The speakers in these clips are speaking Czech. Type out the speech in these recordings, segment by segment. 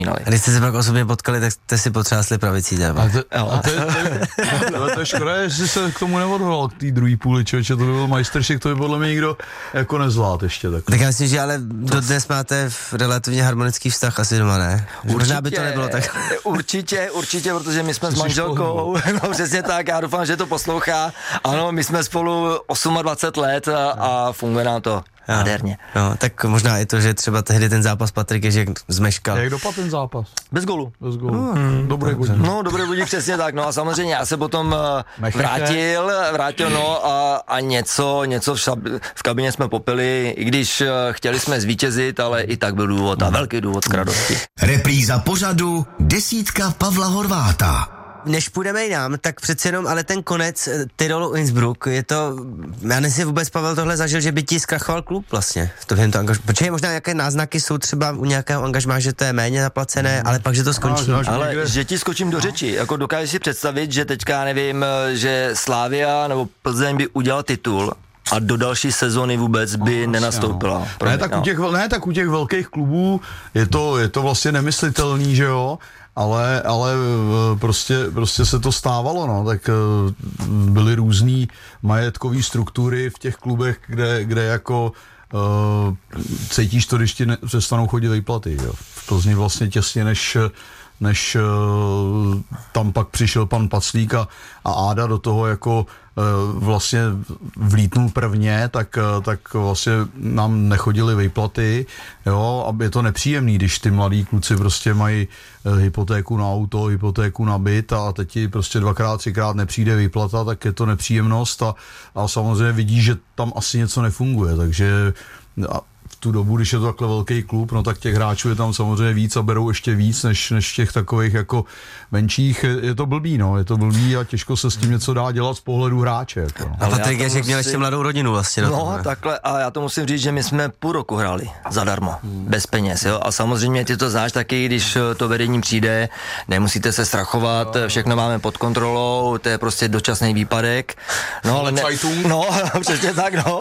A když jste se pak osobně potkali, tak jste si potřásli pravicí deva. To je škoda, že se k tomu neodhodlal k té druhé půli, člověče, to by byl majstršek, to by podle mě nikdo jako nezvlád ještě tak. Tak já myslím, že ale dodnes máte relativně harmonický vztah asi doma, ne? Možná by to nebylo tak. Určitě, protože my jsme s manželkou, no přesně tak, já doufám, že to poslouchá. Ano, my jsme spolu 28 let a funguje nám to nádherně. No, tak možná i to, že třeba tehdy ten zápas Patrik Ježek zmeškal. Jak dopadl ten zápas? Bez gólu. Dobrý budík. No, dobrý budík, přesně tak. No a samozřejmě já se potom vrátil, no a něco v kabině jsme popili, i když chtěli jsme zvítězit, ale i tak byl důvod a velký důvod k radosti. Repríza pořadu Desítka Pavla Horváta. Než půjdeme jinam, tak přece jenom, ale ten konec Tyrolu Innsbruck, je to, já nejsi vůbec, Pavel, tohle zažil, že by ti zkrachoval klub vlastně v tom angažmá. Protože možná nějaké náznaky jsou třeba u nějakého angažmá, že to je méně zaplacené, ale pak, že to skončí. Ale že ti skočím do řeči, jako dokážeš si představit, že teďka, nevím, že Slavia nebo Plzeň by udělal titul a do další sezóny vůbec by nenastoupila. Tak u těch velkých klubů je to vlastně nemyslitelný, že jo? Ale prostě se to stávalo, no, tak byly různý majetkové struktury v těch klubech, kde jako cítíš to, když ti přestanou chodit výplaty, jo. V Plzni vlastně těsně než tam pak přišel pan Paclík a Áda do toho jako vlastně vlítnul prvně, tak vlastně nám nechodily výplaty, jo, a je to nepříjemný, když ty mladí kluci prostě mají hypotéku na auto, hypotéku na byt a teď ti prostě 2x, 3x nepřijde výplata, tak je to nepříjemnost a samozřejmě vidí, že tam asi něco nefunguje, takže v tu dobu, když je to takhle velký klub, no tak těch hráčů je tam samozřejmě víc a berou ještě víc, než těch takových jako menších. Je to blbý, no, je to blbý a těžko se s tím něco dá dělat z pohledu hráče. Jako, no. A Patrik Ježek měl ještě mladou rodinu vlastně. No, takhle, a já to musím říct, že my jsme půl roku hráli zadarmo, bez peněz, jo, a samozřejmě ty to znáš taky, když to vedení přijde, nemusíte se strachovat, všechno máme pod kontrolou, to je prostě dočasný výpadek, no, ale přesně tak, no,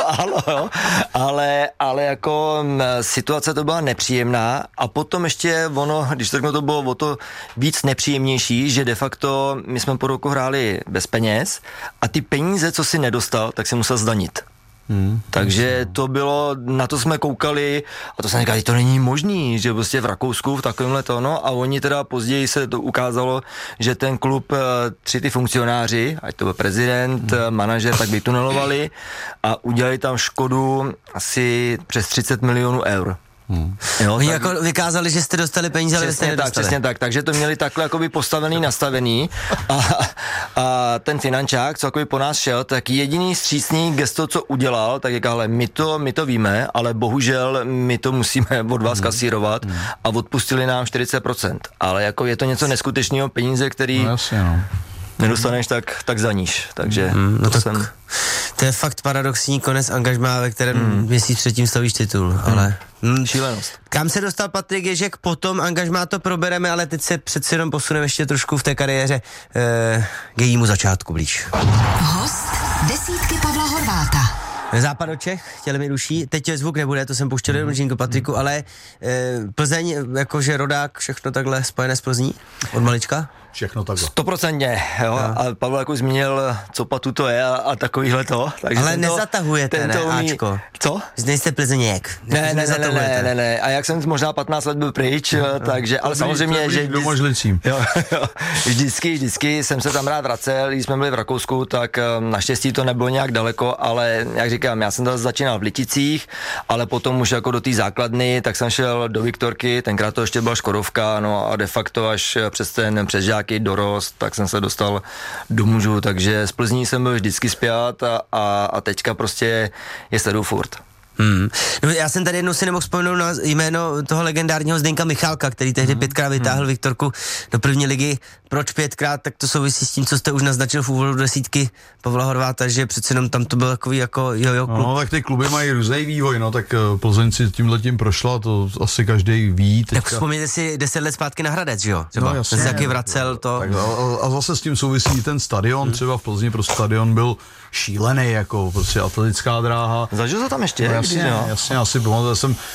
ale jako situace to byla nepříjemná a potom ještě ono, když tak to bylo o to víc nepříjemnější, že de facto my jsme po roku hráli bez peněz a ty peníze, co si nedostal, tak si musel zdanit. Takže to bylo, na to jsme koukali a to jsem říkal, že to není možný, že prostě v Rakousku v takovémhle tono a oni teda později se to ukázalo, že ten klub, 3 ty funkcionáři, ať to byl prezident, manažer, tak vytunelovali a udělali tam škodu asi přes 30 milionů eur. Jo, oni jako vykázali, že jste dostali peníze, ale jste nedostali. Přesně tak, takže to měli takhle jakoby postavený, nastavený a ten finančák, co jakoby po nás šel, tak jediný střícný gesto, co udělal, tak říkal, ale my to víme, ale bohužel my to musíme od vás kasírovat a odpustili nám 40%, ale jako je to něco neskutečného, peníze, který nedostaneš, tak zaníš, takže to je fakt paradoxní konec angažmá, ve kterém měsíc předtím stavíš titul, ale... Šílenost. Kam se dostal Patrik Ježek, potom angažmá to probereme, ale teď se přeci jenom posuneme ještě trošku v té kariéře k jejímu začátku blíž. Host Desítky Pavla Horváta. Západ od Čech, chtěli mi duší, teď zvuk nebude, to jsem pouštěl jenom Žínko Patriku, ale Plzeň, jakože rodák, všechno takhle spojené s Plzní, od malička? Všechno takhle. 100%, jo, a Pavel jako zmínil, co patu to je a takovýhle to. Takže ale nezatahujete, ne, Ačko? Co? Nejste Plzeňák. Ne, a jak jsem možná 15 let byl pryč, takže, ale samozřejmě, že vždycky jsem se tam rád vracel, když jsme byli v Rakousku, tak naštěstí to nebylo nějak daleko, ale jak říkám, já jsem tam začínal v Liticích, ale potom už jako do té základny, tak jsem šel do Viktorky, tenkrát to ještě byla Škodovka, no a de facto až přes žáky dorost, tak jsem se dostal do mužů, takže z Plzní jsem byl vždycky spjat a teďka prostě je sleduju furt. No, já jsem tady jednou si nemohl vzpomenout na jméno toho legendárního Zdeňka Michálka, který tehdy 5krát vytáhl Viktorku do první ligy. Proč 5krát? Tak to souvisí s tím, co jste už naznačil v úvodu desítky Pavla Horváta, že přece jenom tam to byl takový jako jojo klub. No, tak ty kluby mají různý vývoj, no, tak Plzeň si tímhletím prošla, to asi každý ví. Teďka. Tak vzpomněte si 10 let zpátky na Hradec, že jo? Třeba. No, jasně. Ten se taky vracel to. Tak, a zase s tím souvisí ten stadion, třeba v Plzni prostě stadion byl šílený, jako prostě atletická dráha. Zažil to tam ještě? Jasně, asi pamatuju,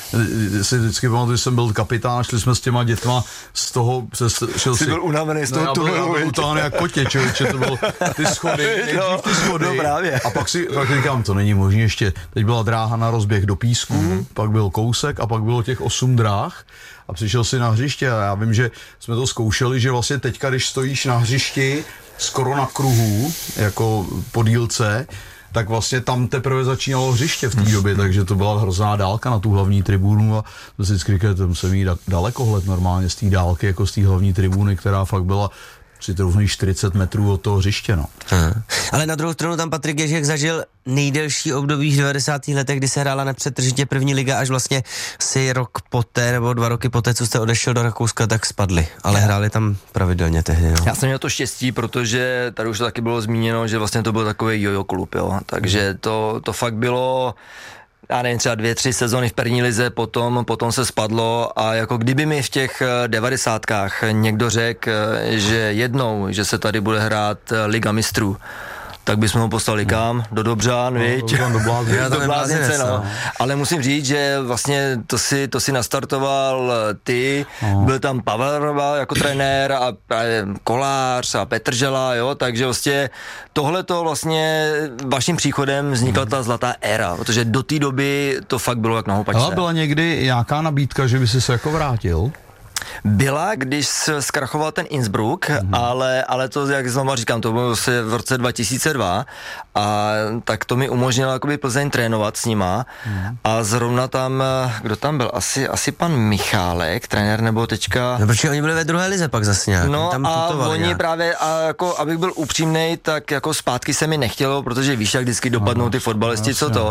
si vždycky pamatuju, že jsem byl kapitán, šli jsme s těma dětma z toho, Jsi byl unavený z toho tunelu. Já byl utáhne jak kotě, člověče, to bylo ty schody, ty schody. No právě. A pak říkám, to není možné ještě, teď byla dráha na rozběh do písku, pak byl kousek a pak bylo těch 8 dráh a přišel si na hřiště a já vím, že jsme to zkoušeli, že vlastně teďka, když stojíš na hřišti skoro na kruhu, jako po dílce, tak vlastně tam teprve začínalo hřiště v té době, takže to byla hrozná dálka na tu hlavní tribunu a to si vždycky říkali, tam jsem jí dalekohled normálně z té dálky, jako z té hlavní tribuny, která fakt byla si troufnu 40 metrů od toho hřiště, no. Ale na druhou stranu tam Patrik Ježek zažil nejdelší období v 90. letech, kdy se hrála nepřetržitě první liga, až vlastně si rok poté, nebo 2 roky poté, co jste odešel do Rakouska, tak spadli. Ale hráli tam pravidelně tehdy, no. Já jsem měl to štěstí, protože tady už to taky bylo zmíněno, že vlastně to byl takový jojo klub, jo. Takže to fakt bylo, já nevím, třeba 2-3 sezony v první lize, potom se spadlo a jako kdyby mi v těch 90kách někdo řekl, že jednou, že se tady bude hrát Liga mistrů, tak bychom ho poslali kam? Do Dobřán, viď? Do Bláznice, no. Ale musím říct, že vlastně to si nastartoval ty, byl tam Pavel Roba jako trenér a Kolář a Petržela, jo, takže vlastně tohleto vlastně vaším příchodem vznikla ta zlatá éra, protože do té doby to fakt bylo jak na houpačce. Ale byla někdy nějaká nabídka, že by si se jako vrátil? Byla, když zkrachoval ten Innsbruck, ale to, jak znovu říkám, to bylo v roce 2002 a tak to mi umožnilo jakoby Plzeň trénovat s nima a zrovna tam, kdo tam byl? Asi pan Michálek, trenér, nebo teďka... No, protože oni byli ve druhé lize pak zase nějak. No tam a oni nějak. právě, a jako, abych byl upřímnej, tak jako zpátky se mi nechtělo, protože víš, jak vždycky dopadnou ty fotbalisti, co to.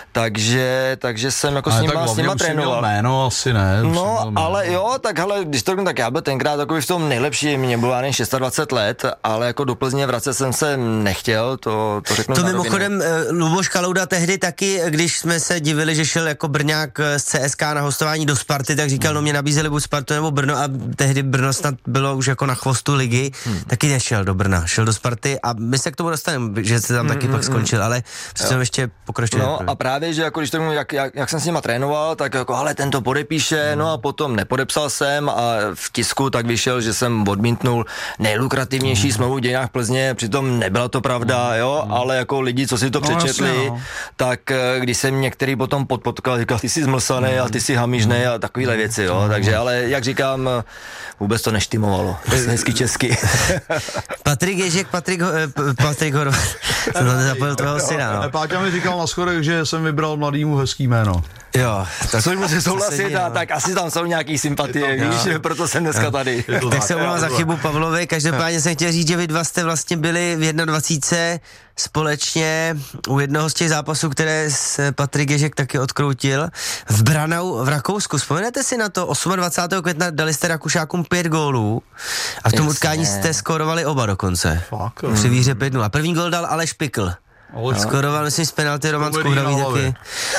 Takže jsem jako s nima trénoval. Jméno, asi ne. No, ale jo, tak hele, když to tak já byl tenkrát takový v tom nejlepší, mě bylo já nevím 26 let, ale jako do Plzně vracet jsem se nechtěl, to řeknu. To mimochodem Luboš Kalouda tehdy taky, když jsme se divili, že šel jako Brňák z CSK na hostování do Sparty, tak říkal, no mě nabízeli buď Spartu nebo Brno a tehdy Brno snad bylo už jako na chvostu ligy, taky nešel do Brna, šel do Sparty a my se k tomu dostaneme, že se tam taky pak skončil, ale přece ještě pokračuje. No a právě, že jako když to jak jsem s nima trénoval, tak jako ale ten to podepíše, no a potom nepodepsal jsem a v tisku tak vyšel, že jsem odmítnul nejlukrativnější smlouvu v dějinách Plzně, přitom nebyla to pravda, jo, ale jako lidi, co si to přečetli, tak když jsem některý potom potkal, říkal, ty jsi zmlsaný a ty jsi hamižnej a takovýhle věci, jo, takže ale jak říkám, vůbec to neštimovalo, hezky česky. Patrik Ježek, Patrik Horvat, jsem to nezapojil tvého syna, no. Páťa mi říkal na schodech, že jsem vybral mladýmu hezký jméno. Jo, tak co musím souhlasit, tak asi tam jsou nějaký sympatie, víš, proto jsem dneska tady. Tak se omlouvám za chybu Pavlovi, každopádně jsem chtěl říct, že vy dva jste vlastně byli v 21 společně u jednoho z těch zápasů, které se Patrik Ježek taky odkroutil v Branau v Rakousku. Vzpomenete si na to? 28. května dali jste Rakušákům 5 gólů a v tom utkání jste skórovali oba dokonce. Při výhře 5-0. A první gól dal Aleš Pikl. Skoroval, myslím, z penalty Roman Skuhravý taky.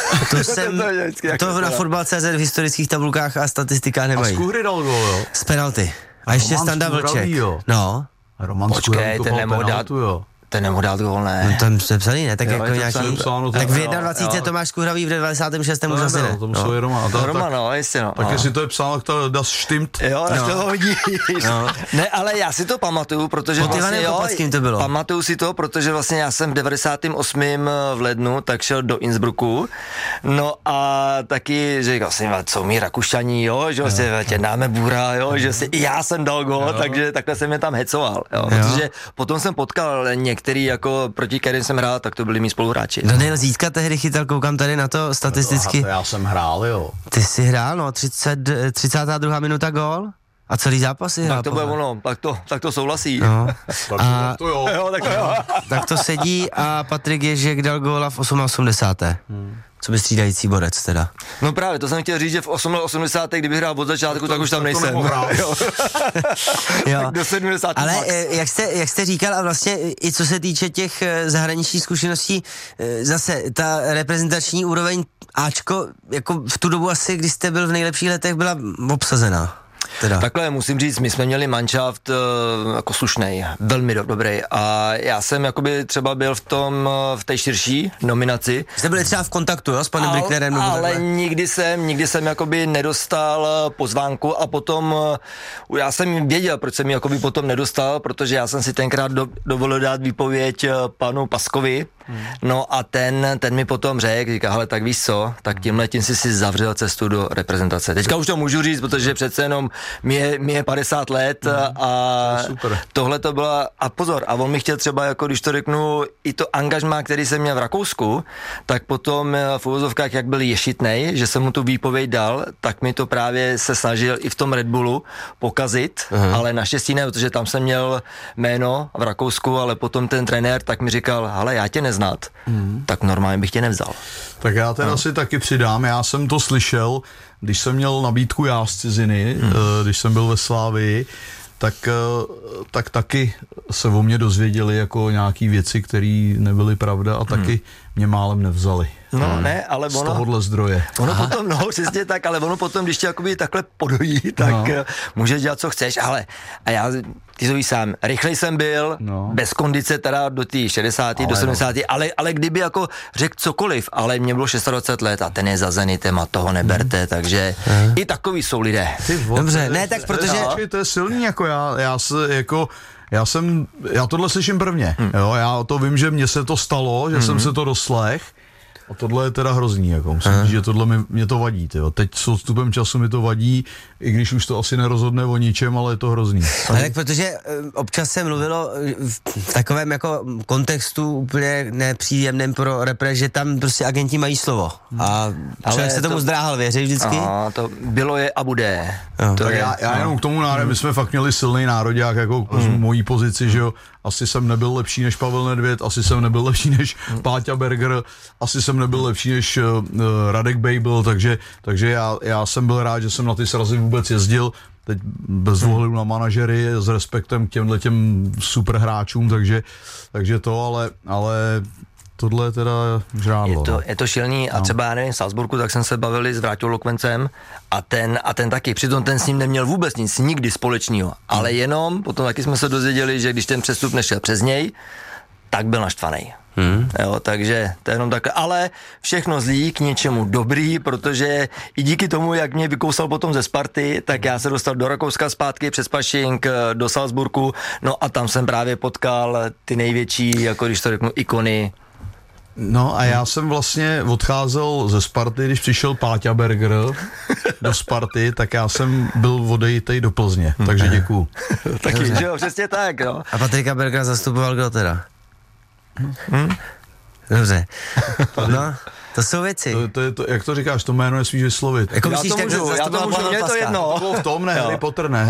To na Fotbal.cz v historických tabulkách a statistikách nemají. A Skuhry dal gól, jo? Z penalty. A ještě Standa Vlček. No. Roman Skuhravý to mal penaltu, jo. Ten nemohl dát gól, ne. No tam jste psali, ne? Tak jo, jako nějaký... Tak v 21. Tomáš Skuhravý, v 96. už zase ne. To musel Roman. Roman, no, jistě, no. Tak jestli to je psáno, to das stimmt. Jo, tak to hodíš. Ne, ale já si to pamatuju, protože vlastně, to bylo. Pamatuju si to, protože vlastně já jsem v 98. v lednu tak šel do Innsbrucku, no a taky, že vlastně, co mi Rakušaní, jo, že vlastně tě dáme bůra, jo, že si i já jsem dal gól, takže takhle jsem je tam hecoval, jo, protože potom jsem potkal některý, jako proti kterým jsem hrál, tak to byli mý spoluhráči. Daniel Zítka tehdy chytal, koukám tady na to statisticky. Já jsem hrál, jo. Ty jsi hrál, no, 32. minuta gól? A celý zápas si hrál. Tak to bude ono, tak to souhlasí. No. To jo. Tak to sedí a Patrik Ježek dal góla v 88. Co by střídající borec teda. No právě, to jsem chtěl říct, že v 80. kdyby hrál od začátku, tak už tam nejsem. Jo. Do 70. Ale jak jste říkal, a vlastně i co se týče těch zahraničních zkušeností, zase ta reprezentační úroveň Ačko, jako v tu dobu asi, když jste byl v nejlepších letech, byla obsazená. teda? Takhle musím říct, my jsme měli manšaft jako slušnej, velmi dobrý a já jsem jakoby třeba byl v té širší nominaci. Jste byli třeba v kontaktu, jo, s panem Bricknerem? Ale nikdy jsem jakoby nedostal pozvánku a potom já jsem věděl, proč jsem ji jakoby potom nedostal, protože já jsem si tenkrát dovolil dát výpověď panu Paskovi, no a ten mi potom řekl, říká, hele, tak víš co, tak tímhletím si zavřel cestu do reprezentace. Teďka už to můžu říct, protože přece jenom mi je 50 let a tohle to byla, a pozor, a on mi chtěl třeba, jako když to řeknu, i to angažmá, který jsem měl v Rakousku, tak potom v uvozovkách, jak byl ješitnej, že jsem mu tu výpověď dal, tak mi to právě se snažil i v tom Red Bullu pokazit, ale naštěstí ne, protože tam jsem měl jméno v Rakousku, ale potom ten trenér tak mi říkal, hele, já tě neznat, tak normálně bych tě nevzal. Tak já teda si taky přidám, já jsem to slyšel, když jsem měl nabídku já z ciziny, když jsem byl ve Slávii, tak taky se o mě dozvěděli jako nějaký věci, které nebyly pravda a taky mě málem nevzali. No ne, ale z ono... tohohle zdroje. Ono potom, no přesně tak, ale ono potom, když tě jakoby takhle podojí, tak můžeš dělat, co chceš, ale a já, ty to víš sám, rychlej jsem byl, bez kondice teda do té 60. do 70. Ale kdyby jako řekl cokoliv, ale mě bylo 26 let a ten je za Zenitem a toho neberte, takže i takový jsou lidé. Dobře, ne, tak protože... To je silný, jako já tohle slyším prvně, jo, já to vím, že mně se to stalo, že jsem se to doslech. A tohle je teda hrozný, jako musím říct, že tohle mě to vadí, tyjo. Teď s odstupem času mi to vadí, i když už to asi nerozhodne o ničem, ale je to hrozný. Ale tak protože občas se mluvilo v takovém jako kontextu úplně nepříjemném pro repre, že tam prostě agenti mají slovo. A člověk se tomu zdráhal věřit vždycky. To bylo je a bude. Tak já jenom k tomu my jsme fakt měli silný nároďák, jako z mojí pozici, že jo. Asi jsem nebyl lepší než Pavel Nedvěd, asi jsem nebyl lepší než Páťa Berger, asi jsem nebyl lepší než Radek Bejbl, takže já jsem byl rád, že jsem na ty srazy vůbec jezdil, teď bez ohledu na manažery, s respektem k těm super hráčům, takže to, ale tohle je teda žrádlo. Je to šilný a třeba já nevím, v Salzburgu, tak jsem se bavili s Vráťou Lokvencem a ten taky, přitom ten s ním neměl vůbec nic, nikdy společného, ale jenom, potom taky jsme se dozvěděli, že když ten přestup nešel přes něj, tak byl naštvaný. Jo, takže to je jenom takhle, ale všechno zlý k něčemu dobrý, protože i díky tomu, jak mě vykousal potom ze Sparty, tak já se dostal do Rakouska zpátky přes Pašink do Salzburgu, no a tam jsem právě potkal ty největší, jako když to řeknu, ikony. No a já jsem vlastně odcházel ze Sparty, když přišel Páťa Berger do Sparty, tak já jsem byl odejitej do Plzně, takže děkuju. Taky, že jo, přesně tak, no. A Patrika Bergera zastupoval kdo teda? Dobře. No, to jsou věci. Jak to říkáš, to jméno nesmíš vyslovit. Jako já to můžu, mě to jedno. To bylo v tom, ne, Harry Potter, ne?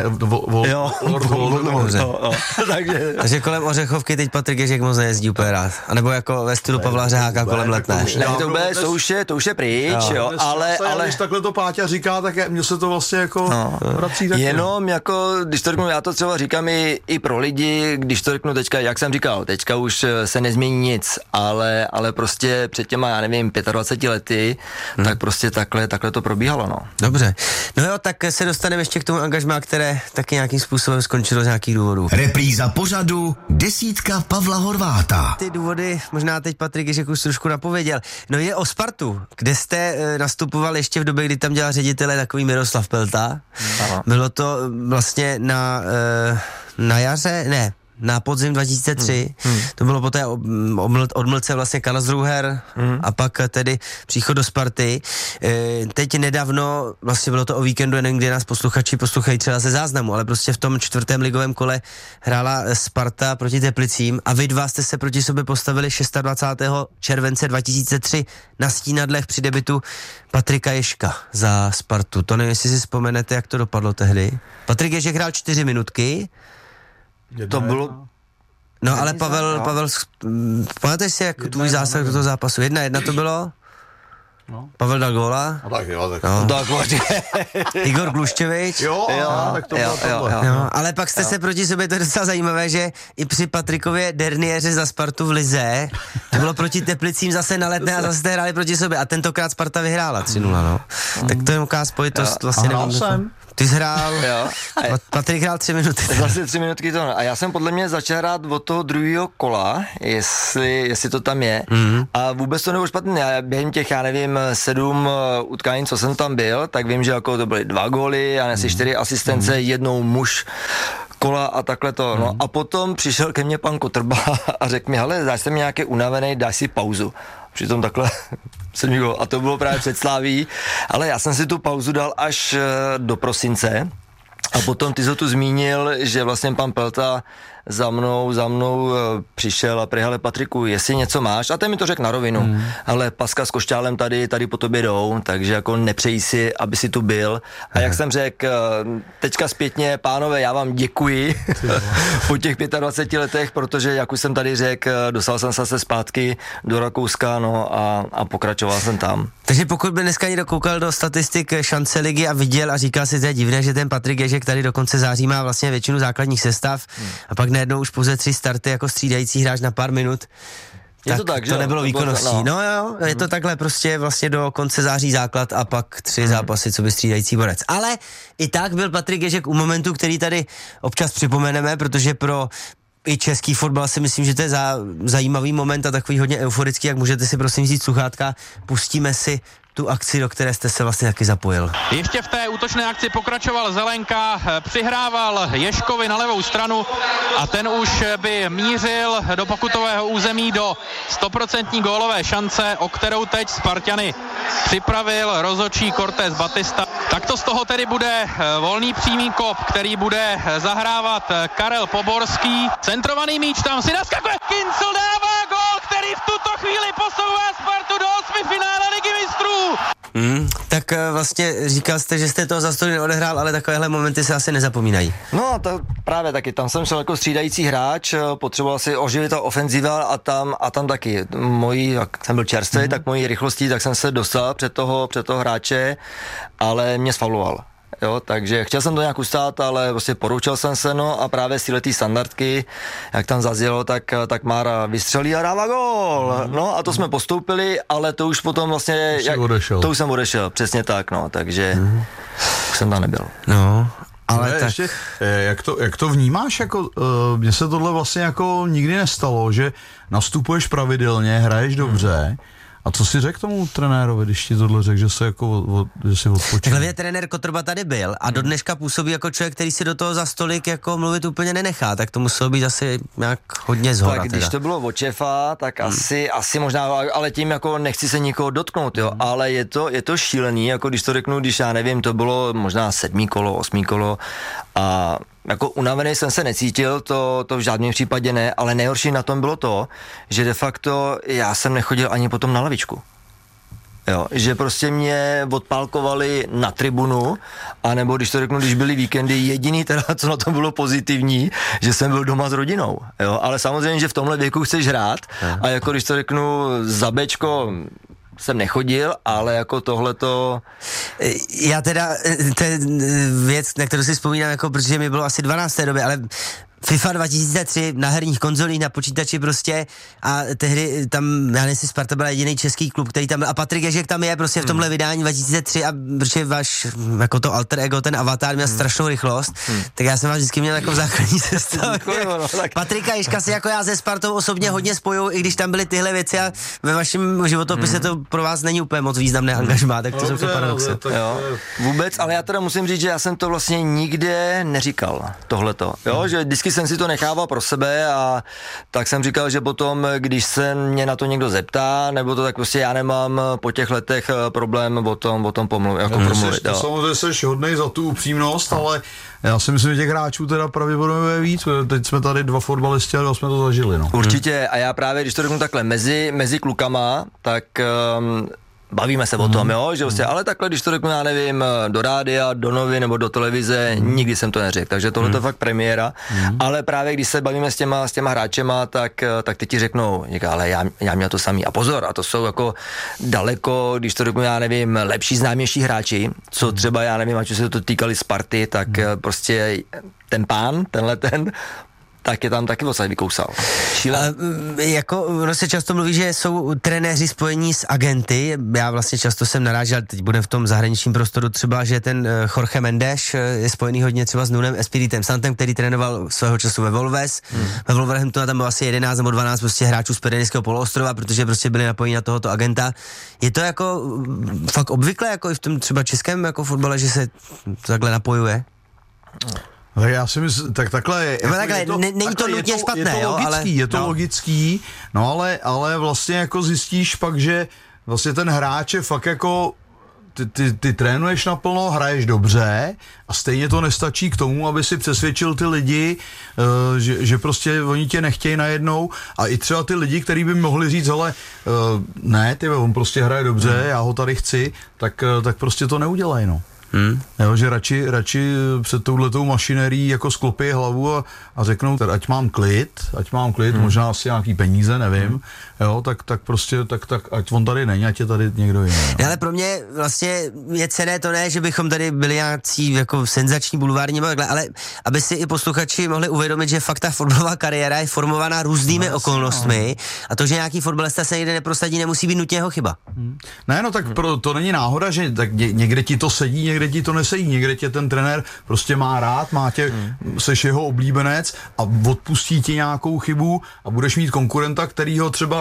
Takže kolem Ořechovky teď Patrik Ježek moc nejezdí úplně rád. A nebo jako ve stylu Pavla Řeháka kolem Letné. To už je pryč, jo, ale... Když takhle to Páťa říká, tak mně se to vlastně jako vrací taky. Jenom jako, když to řeknu, já to třeba říkám i pro lidi, když to řeknu teďka, jak jsem říkal, teďka už se nezmění nic, ale prostě před těma, já nevím, 25 lety, tak prostě takhle to probíhalo, no. Dobře. No jo, tak se dostaneme ještě k tomu angažmá, které taky nějakým způsobem skončilo z nějakých důvodů. Repríza pořadu Desítka Pavla Horváta. Ty důvody možná teď Patrik Ježek už trošku napověděl. No je o Spartu, kde jste nastupoval ještě v době, kdy tam dělal ředitele takový Miroslav Pelta. Bylo to vlastně na jaře, ne, na podzim 2003, to bylo po té odmlce vlastně Karlsruher a pak tedy příchod do Sparty. Teď nedávno, vlastně bylo to o víkendu, kdy nás posluchači poslouchají třeba ze záznamu, ale prostě v tom 4. ligovém kole hrála Sparta proti Teplicím a vy dva jste se proti sobě postavili 26. července 2003 na Stínadlech při debutu Patrika Ježka za Spartu. To nevím, jestli si vzpomenete, jak to dopadlo tehdy. Patrik Ježek hrál 4 minutky. To bylo... No ale Pavel, pamatuješ si, jak tvůj zásah do toho zápasu? 1-1 to bylo? No. Pavel dal góla. No tak jo, tak. No. Igor Gluščevič. Jo, tak to bylo tohle. Jo, ale pak jste se proti sobě, to je docela zajímavé, že i při Patrikově derniéře za Spartu v lize, to bylo proti Teplicím zase na Letné a zase jste hráli proti sobě a tentokrát Sparta vyhrála 3-0, no. Tak to je jaká spojitost vlastně nevím. Ty jsi hrál, Jo. Patrik hrál 3 minuty. Zase 3 minutky to. A já jsem podle mě začal hrát od toho druhého kola, jestli to tam je. A vůbec to nebylo špatné. Já během těch, 7 utkání, co jsem tam byl, tak vím, že jako to byly 2 góly a asi 4 asistence, jednou muž kola a takhle to. No. A potom přišel ke mně pan Kotrba a řekl mi, hele, dáš se mi nějaký unavený, dáš si pauzu. Přitom takhle a to bylo právě před Slaví, ale já jsem si tu pauzu dal až do prosince a potom ty jsi tu zmínil, že vlastně pan Pelta za mnou přišel a prý, Patriku, jestli něco máš, a ten mi to řekl na rovinu, ale Paska s Košťálem tady po tobě jdou, takže jako nepřeji si, aby si tu byl. A jak jsem řekl, teďka zpětně, pánové, já vám děkuji po těch 25 letech, protože jak už jsem tady řekl, dostal jsem se zpátky do Rakouska, no a pokračoval jsem tam. Takže pokud by dneska někdo koukal do statistik šance ligy a viděl a říkal si, to je divné, že ten Patrik Ježek tady do konce září má vlastně většinu základních sestav a pak najednou už pouze 3 starty jako střídající hráč na pár minut. Je to tak, že to nebylo výkonností. No. No, je to takhle prostě vlastně do konce září základ a pak 3 zápasy, co by střídající borec. Ale i tak byl Patrik Ježek u momentu, který tady občas připomeneme, protože pro i český fotbal si myslím, že to je zajímavý moment a takový hodně euforický, jak můžete si prosím vzít sluchátka, pustíme si tu akci, do které jste se vlastně taky zapojil. Ještě v té útočné akci pokračoval Zelenka, přihrával Ježkovi na levou stranu a ten už by mířil do pokutového území do 100% gólové šance, o kterou teď Spartany připravil rozhodčí Cortés Batista. Takto z toho tedy bude volný přímý kop, který bude zahrávat Karel Poborský. Centrovaný míč tam si naskakuje. Kincl dává gól, který v tuto chvíli posouvá Spartu do 8. finále Ligy mistrů. Tak vlastně říkal jste, že jste toho za stolu neodehrál, ale takovéhle momenty se asi nezapomínají. No to právě taky, tam jsem šel jako střídající hráč, potřeboval si oživit ta ofenziva a tam taky jak jsem byl čerstvý, tak mojí rychlostí, tak jsem se dostal před toho hráče, ale mě sfauloval. Jo, takže chtěl jsem to nějak ustát, ale prostě poroučel jsem se, no a právě z této standardky, jak tam zaznělo, tak Mára vystřelí a dává gól. No a to jsme postoupili, ale to už potom vlastně, to už jsem odešel, přesně tak, no, takže už jsem tam nebyl. No, ale tak... ještě, jak to vnímáš, jako, mně se tohle vlastně jako nikdy nestalo, že nastupuješ pravidelně, hraješ dobře. A co si řekl tomu trenérovi, když ti tohle řekl, že se jako že si odpočil? Takhle trenér Kotrba tady byl a do dneška působí jako člověk, který si do toho za stolik jako mluvit úplně nenechá, tak to muselo být asi nějak hodně zhora. Tak když to bylo od šéfa, tak asi možná, ale tím jako nechci se nikoho dotknout, jo, ale je to šílený, jako když to řeknu, když já nevím, to bylo možná 7. kolo, 8. kolo a jako unavený jsem se necítil, to v žádném případě ne, ale nejhorší na tom bylo to, že de facto já jsem nechodil ani potom na lavičku. Jo, že prostě mě odpálkovali na tribunu, anebo když to řeknu, když byly víkendy, jediný teda, co na tom bylo pozitivní, že jsem byl doma s rodinou. Jo, ale samozřejmě, že v tomhle věku chceš hrát a jako když to řeknu za Bčko, jsem nechodil, ale jako tohleto... Já teda, to je věc, na kterou si vzpomínám, jako, protože mi bylo asi 12. té době, ale FIFA 2003 na herních konzolích, na počítači prostě a tehdy tam, já nevím, Sparta byla jediný český klub, který tam byl a Patrik Ježek tam je prostě v tomhle vydání 2003 a protože váš, jako to alter ego, ten avatar měl strašnou rychlost, tak já jsem vás vždycky měl jako v základní sestavě. Patrika Ježka si jako já se Spartou osobně hodně spojuju, i když tam byly tyhle věci a ve vašem životopise to pro vás není úplně moc významné angažmá, tak to jsou to paradoxy. Vůbec, ale já teda musím říct, že já jsem to vlastně nikde neříkal, tohleto, jo, že vždycky jsem si to nechával pro sebe a tak jsem říkal, že potom, když se mě na to někdo zeptá, nebo to tak prostě já nemám po těch letech problém o tom promluvit. Samozřejmě jsi hodnej za tu upřímnost, ale já si myslím, že těch hráčů teda pravděpodobně je víc, teď jsme tady 2 fotbalisti a 2 jsme to zažili. No. Určitě a já právě, když to řeknu takhle, mezi klukama, tak... bavíme se o tom, jo, že vlastně, ale takhle, když to řeknu, já nevím, do rádia, do novin nebo do televize, nikdy jsem to neřekl, takže tohle to je fakt premiéra, ale právě když se bavíme s těma hráčema, tak ty ti řeknou, ale já měl to samý. A pozor, a to jsou jako daleko, když to řeknu, já nevím, lepší, známější hráči, co třeba, já nevím, ať už se to týkali Sparty, tak prostě ten pán, ten tak je tam taky odsaď vykousal. Jako ono se často mluví, že jsou trenéři spojení s agenty. Já vlastně často jsem narážel, teď budem v tom zahraničním prostoru třeba, že ten Jorge Mendes je spojený hodně třeba s Nunem Espiritem Santem, který trénoval svého času ve Wolves. Ve Wolverhamptonu tam bylo asi 11 nebo 12 prostě hráčů z Pyrenejského poloostrova, protože prostě byli napojeni na tohoto agenta. Je to jako fakt obvykle, jako i v tom třeba českém jako fotbale, že se to takhle napojuje? Tak já si myslím, takhle není to nutně špatné, je to logický, no ale vlastně jako zjistíš pak, že vlastně ten hráč je fakt jako ty trénuješ naplno, hraješ dobře a stejně to nestačí k tomu, aby si přesvědčil ty lidi, že prostě oni tě nechtějí najednou a i třeba ty lidi, kteří by mohli říct, hele, ne, on prostě hraje dobře, já ho tady chci, tak prostě to neudělají, no. Jo, že radši před touhletou mašinérií jako sklopí hlavu a řeknou, ať mám klid, možná asi nějaký peníze, nevím, jo, tak prostě, tak ať on tady není, ať je tady někdo jiný. No. Ale pro mě vlastně je cenné to ne, že bychom tady byli nějaký jako senzační bulvární, ale aby si i posluchači mohli uvědomit, že fakt ta fotbalová kariéra je formovaná různými okolnostmi a to, že nějaký fotbalista se někde neprosadí, nemusí být nutně jeho chyba. Ne, no tak to není náhoda, že tak někde ti to sedí, někde ti to nesedí, někde tě ten trenér prostě má rád, seš jeho oblíbenec a odpustí ti nějakou chybu a budeš mít konkurenta, který ho třeba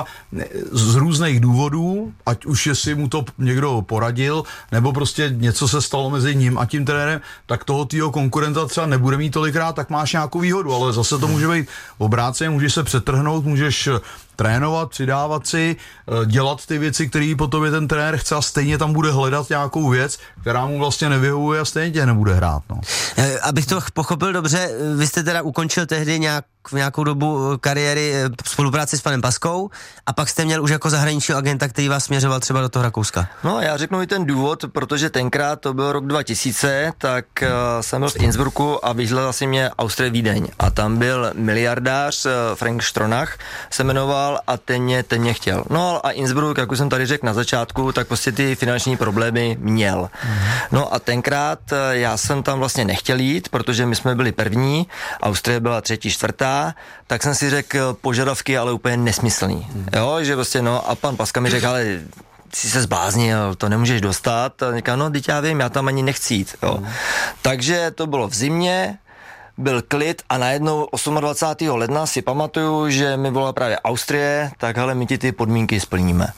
z různých důvodů, ať už jestli mu to někdo poradil, nebo prostě něco se stalo mezi ním a tím trenérem, tak toho týho konkurenta třeba nebude mít tolikrát, tak máš nějakou výhodu, ale zase to může být obráceně, můžeš se přetrhnout, můžeš trénovat, přidávat si, dělat ty věci, které po tobě ten trenér chce a stejně tam bude hledat nějakou věc, která mu vlastně nevyhovuje a stejně tě nebude hrát. No. Abych to pochopil dobře, vy jste teda ukončil tehdy nějakou dobu kariéry spolupráci s panem Paskou a pak jste měl už jako zahraničního agenta, který vás směřoval třeba do toho Rakouska. No já řeknu i ten důvod, protože tenkrát to byl rok 2000, tak jsem byl v Innsbrucku a vyhledal si mě Austrie Vídeň a tam byl miliardář Frank Stronach se jmenoval a ten mě chtěl. No a Innsbruck, jak už jsem tady řekl na začátku, tak prostě ty finanční problémy měl. No a tenkrát já jsem tam vlastně nechtěl jít, protože my jsme byli první, Austrie byla třetí, čtvrtá, tak jsem si řekl požadavky, ale úplně nesmyslný. Jo, že prostě no a pan Paska mi řekl, ale jsi se zbláznil, to nemůžeš dostat. A říká, no, teď já vím, já tam ani nechci jít. Jo. Takže to bylo v zimě, byl klid a najednou 28. ledna si pamatuju, že mi volala právě Austrie, tak hele, my ti ty podmínky splníme.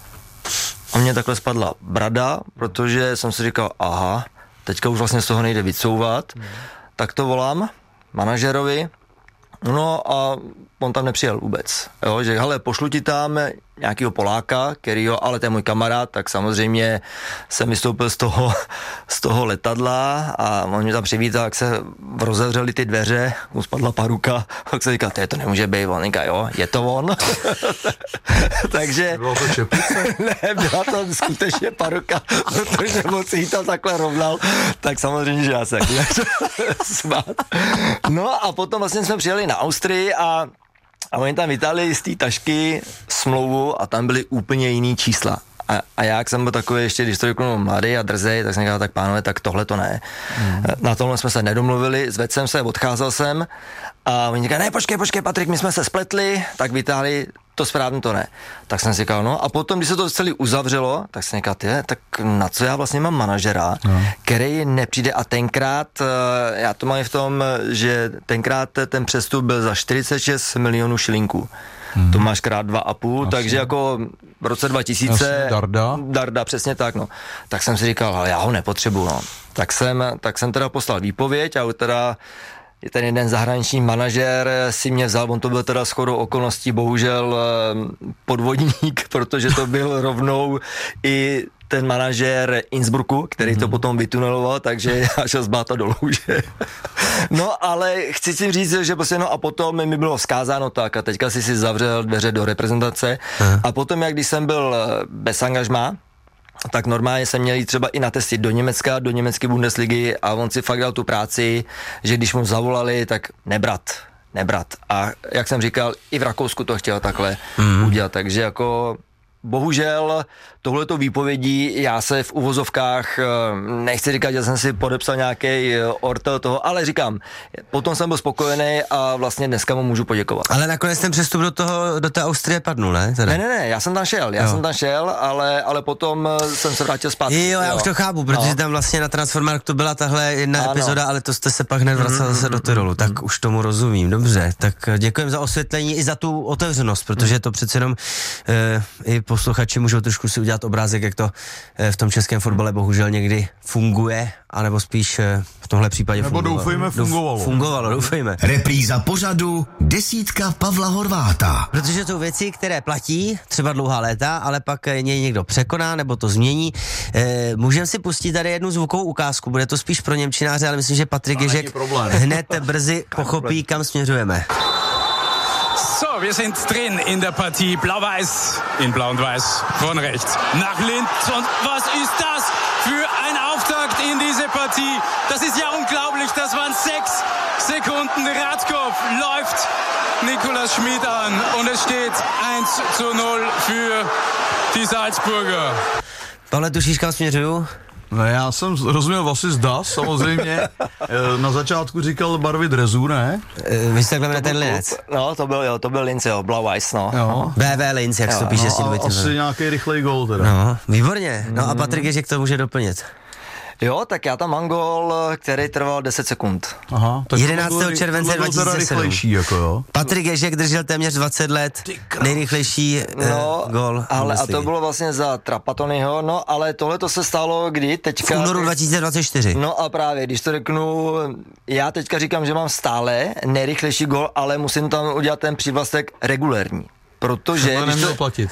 A mě takhle spadla brada, protože jsem si říkal, aha, teďka už vlastně z toho nejde vycouvat, tak to volám manažerovi, no a on tam nepřijel vůbec, jo, že hele, pošlu ti tam nějakýho Poláka, kterýho, ale to je můj kamarád, tak samozřejmě jsem vystoupil z toho letadla a on mě tam přivítal, jak se rozevřely ty dveře, mu spadla paruka, tak se říká, to nemůže být, on říká, jo, je to on. Takže... Bylo to čepice? Ne, byla to skutečně paruka, protože on si ji tam takhle rovnal, tak samozřejmě, že já se smát. No a potom vlastně jsme přijeli na Austrii a oni tam vytáhli z té tašky smlouvu a tam byly úplně jiný čísla. A já, jak jsem byl takový ještě, když to řeknu mladý a drzej, tak jsem říkal, tak pánové, tak tohle to ne. Na tomhle jsme se nedomluvili, zvedl jsem se, odcházel jsem a oni říkali, ne, počkej, Patrik, my jsme se spletli, tak vytáhli, to správně to ne. Tak jsem si říkal, no a potom, když se to celé uzavřelo, tak jsem říkal, tak na co já vlastně mám manažera, který nepřijde a tenkrát, já to mám v tom, že tenkrát ten přestup byl za 46 milionů šilinků. To máš krát 2,5, takže jako v roce 2000 Darda, přesně tak, no. Tak jsem si říkal, ale já ho nepotřebuju, no. Tak jsem teda poslal výpověď a teda ten jeden zahraniční manažer si mě vzal, on to byl teda shodou okolností bohužel podvodník, protože to byl rovnou i ten manažer Innsbrucku, který to potom vytuneloval, takže já šel zbáta dolů, že? No, ale chci si říct, že prostě no a potom mi bylo vzkázáno tak a teďka si zavřel dveře do reprezentace a potom, jak když jsem byl bez angažmá, tak normálně jsem měl jít třeba i na testy do Německa, do německé Bundesligy a on si fakt dal tu práci, že když mu zavolali, tak nebrat. A jak jsem říkal, i v Rakousku to chtěl takhle udělat, takže jako bohužel tohleto výpovědí, já se v uvozovkách, nechci říkat, že jsem si podepsal nějaký ortel toho, ale říkám, potom jsem byl spokojený a vlastně dneska mu můžu poděkovat. Ale nakonec ten přestup do té Austrie padnul, ne? Teda. Ne, já jsem tam šel, ale potom jsem se vrátil zpátky. Jo, já už to chápu, protože tam vlastně na Transfermarktu byla tahle jedna epizoda, ale to jste se pak hned vracel zase do Tyrolu, tak už tomu rozumím, dobře, tak děkujem za osvětlení i za tu otevřenost, protože to přece jenom i posluchači můžou trošku si udělat obrázek, jak to v tom českém fotbale bohužel někdy funguje, anebo spíš v tomhle případě fungovalo, doufejme. Repríza pořadu Desítka Pavla Horváta. Protože jsou věci, které platí třeba dlouhá léta, ale pak někdo překoná nebo to změní. Můžeme si pustit tady jednu zvukovou ukázku, bude to spíš pro němčináře, ale myslím, že Patrik Ježek hned brzy pochopí, kam směřujeme. So, wir sind drin in der Partie. Blau-Weiß in Blau und Weiß von rechts nach links. Und was ist das für ein Auftakt in diese Partie? Das ist ja unglaublich. Das waren 6 Sekunden. Radkopf läuft Nikolaus Schmid an und es steht 1:0 für die Salzburger. Pavle, tušíš, kam směřuju? No, já jsem rozuměl Vasis Das, samozřejmě. Na začátku říkal barvy drezu, ne? Vy jste takhle ten Linec. No, to byl Linz, jo, Blau-Weiß, no. Jo. BV Linz, jak se to píše. Asi nějaký rychlej gól teda. No, výborně. No a Patrik Ježek to může doplnit. Jo, tak já tam mám gól, který trval 10 sekund. Aha, 11. července 2007. Jako jo. Patrik Ježek držel téměř 20 let, nejrychlejší gól. Ale a to bylo vlastně za Trapattoniho, no ale tohle to se stalo kdy? Teďka... V únoru 2024. No a právě, když to řeknu, já teďka říkám, že mám stále nejrychlejší gól, ale musím tam udělat ten přívlastek regulérní. Protože neměl platit,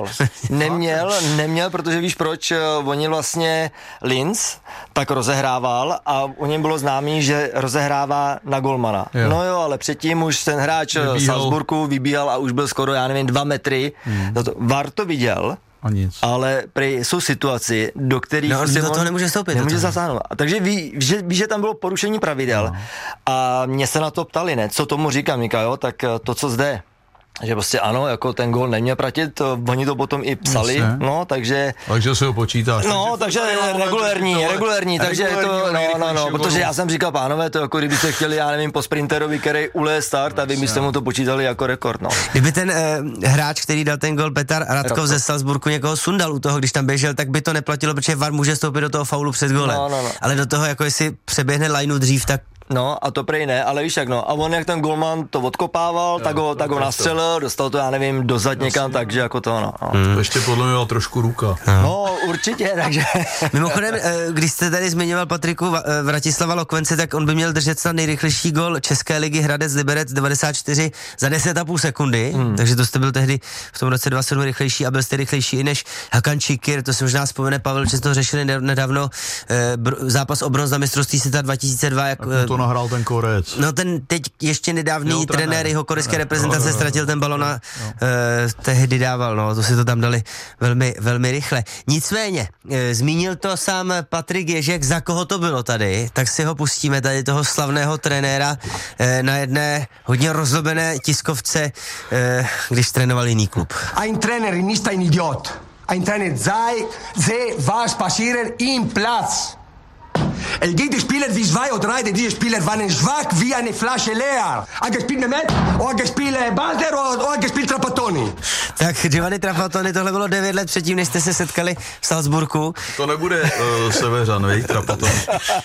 neměl, protože víš proč, oni vlastně Linz tak rozehrával a u něm bylo známý, že rozehrává na golmana. Jo. No jo, ale předtím už ten hráč Salzburgu vybíhal a už byl skoro, já nevím, 2 metry. VAR to viděl, ale jsou situaci, do kterých do toho nemůže stoupit. Nemůže zasáhnout. Takže ví, že tam bylo porušení pravidel a mě se na to ptali, ne, co tomu říkám, Mika, jo, tak to, co zde že prostě ano, jako ten gól neměl platit, oni to potom i psali, Jasně. No, takže si ho počítáš. No, takže regulérní, takže je to, no, protože já jsem říkal, pánové, to jako kdybyste chtěli, já nevím, po sprinterovi, který uleje start a vy byste mu to počítali jako rekord, no. Kdyby ten hráč, který dal ten gól, Petar Radkov ze Salzburgu, někoho sundal u toho, když tam běžel, tak by to neplatilo, protože VAR může stoupit do toho faulu před gólem. No. Ale do toho, jako jestli přeběhne lineu dřív, tak no a to prej ne, ale víš jak no, a on jak ten golman to odkopával, tak ho nastřelil, dostal to já nevím dozad někam, takže jako to no. Ještě podle mě trošku ruka. No určitě, takže. Mimochodem, když jste tady zmiňoval Patriku Vratislava Lokvence, tak on by měl držet snad nejrychlejší gól České ligy Hradec Liberec 94 za 10,5 sekundy, takže to jste byl tehdy v tom roce 27 rychlejší a byl jste rychlejší i než Hakan Čikir, to si možná vzpomene Pavel, že to řešili nedávno, zápas o bronz na mistrovství světa 2002, jak to nahrál ten Korec. No ten teď ještě nedávný trenér jeho korejské reprezentace ztratil ten balon a tehdy dával, no, to si to tam dali velmi, velmi rychle. Nicméně, zmínil to sám Patrik Ježek, za koho to bylo tady, tak si ho pustíme, tady toho slavného trenéra na jedné hodně rozlobené tiskovce, když trénoval jiný klub. Ein Trainer ist ein Idiot. Ein Trainer sehe, was passieren im Platz. Es gibt Spieler wie 2 oder 3, diese Spieler waren schwach wie eine Flasche leer. Er gespielt Mehmet, er gespielt Balder, er gespielt Trapattoni. Tak Giovanni Trapattoni, tohle bylo 9 let předtím, než jste se setkali v Salzburgu. To nebude Seveřan, vej, Trapattoni.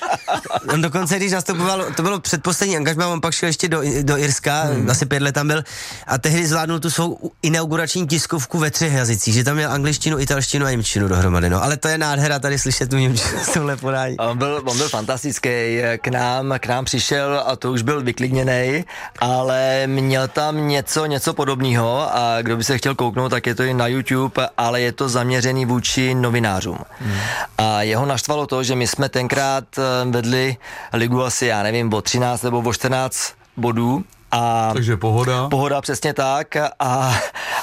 On dokonce, když nastupoval, to bylo předposlední angažmá, on pak šel ještě do Irska, asi 5 let tam byl a tehdy zvládnul tu svou inaugurační tiskovku ve 3 jazycích, že tam měl angličtinu, italštinu a němčinu dohromady, no. Ale to je nádhera tady slyšet tu němčinu s tohle podání. On byl fantastický, k nám přišel a to už byl vyklidněnej, ale měl tam něco podobného a kdo by se chtěl kouknout, tak je to i na YouTube, ale je to zaměřený vůči novinářům. A jeho naštvalo to, že my jsme tenkrát vedli ligu asi, já nevím, o 13 nebo o 14 bodů. Takže pohoda. Pohoda, přesně tak. A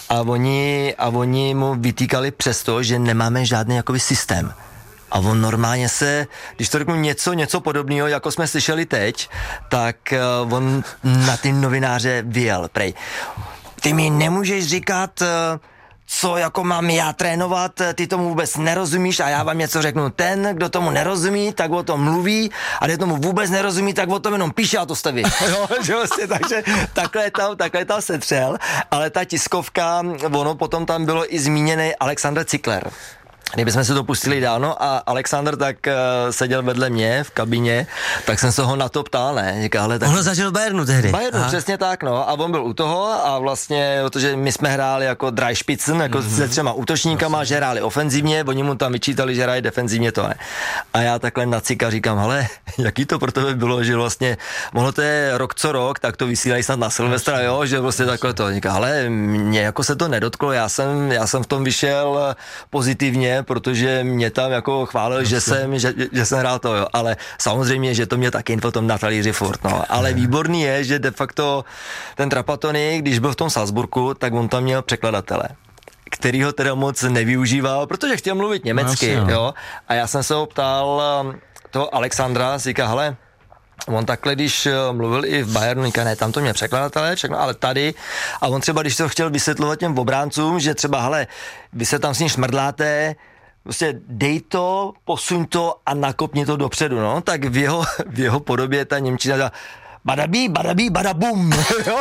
oni mu vytýkali přesto, že nemáme žádný jakoby systém. A on normálně se, když to řeknu něco podobného, jako jsme slyšeli teď, tak on na ty novináře vyjel, prej. Ty mi nemůžeš říkat, co jako mám já trénovat, ty tomu vůbec nerozumíš a já vám něco řeknu. Ten, kdo tomu nerozumí, tak o tom mluví a kdo tomu vůbec nerozumí, tak o tom jenom píše a to jste vy. Jo, že vlastně, takže takhle tam setřel, ale ta tiskovka, ono potom tam bylo i zmíněný Alexander Cykler. Kdybychom se to pustili dávno a Alexander tak seděl vedle mě v kabině, tak jsem se ho na to ptal, ne? Říká, ale tak... On ho zažil v Bayernu tehdy. Bayernu, přesně tak, no. A on byl u toho a vlastně, protože my jsme hráli jako Dreispitzen, jako se 3 útočníkama, že hráli ofenzivně, oni mu tam vyčítali, že hrají defenzivně, to ne. A já takhle na cika říkám, hele, jaký to pro tebe bylo, že vlastně, mohlo to je rok co rok, tak to vysílají snad na Silvestra, jo, že vlastně takhle to. Říká, ale mě jako se to nedotklo, já jsem v tom vyšel pozitivně, protože mě tam jako chválil, že jsem hrál to, jo. Ale samozřejmě, že to mě taky potom na talíři furt, no. Ale výborný je, že de facto ten Trapattoni, když byl v tom Salzburgu, tak on tam měl překladatele, který ho teda moc nevyužíval, protože chtěl mluvit německy, jo. A já jsem se ho ptal toho Alexandra, říká, hele, on takhle, když mluvil i v Bayernu, říká, ne, tam to měl překladatelé, ale tady, a on třeba, když to chtěl vysvětlovat těm obráncům, že třeba, hele, vy se tam s ním šmrdláte, prostě dej to, posuň to a nakopni to dopředu, no, tak v jeho podobě ta němčina badabí, badabum, jo,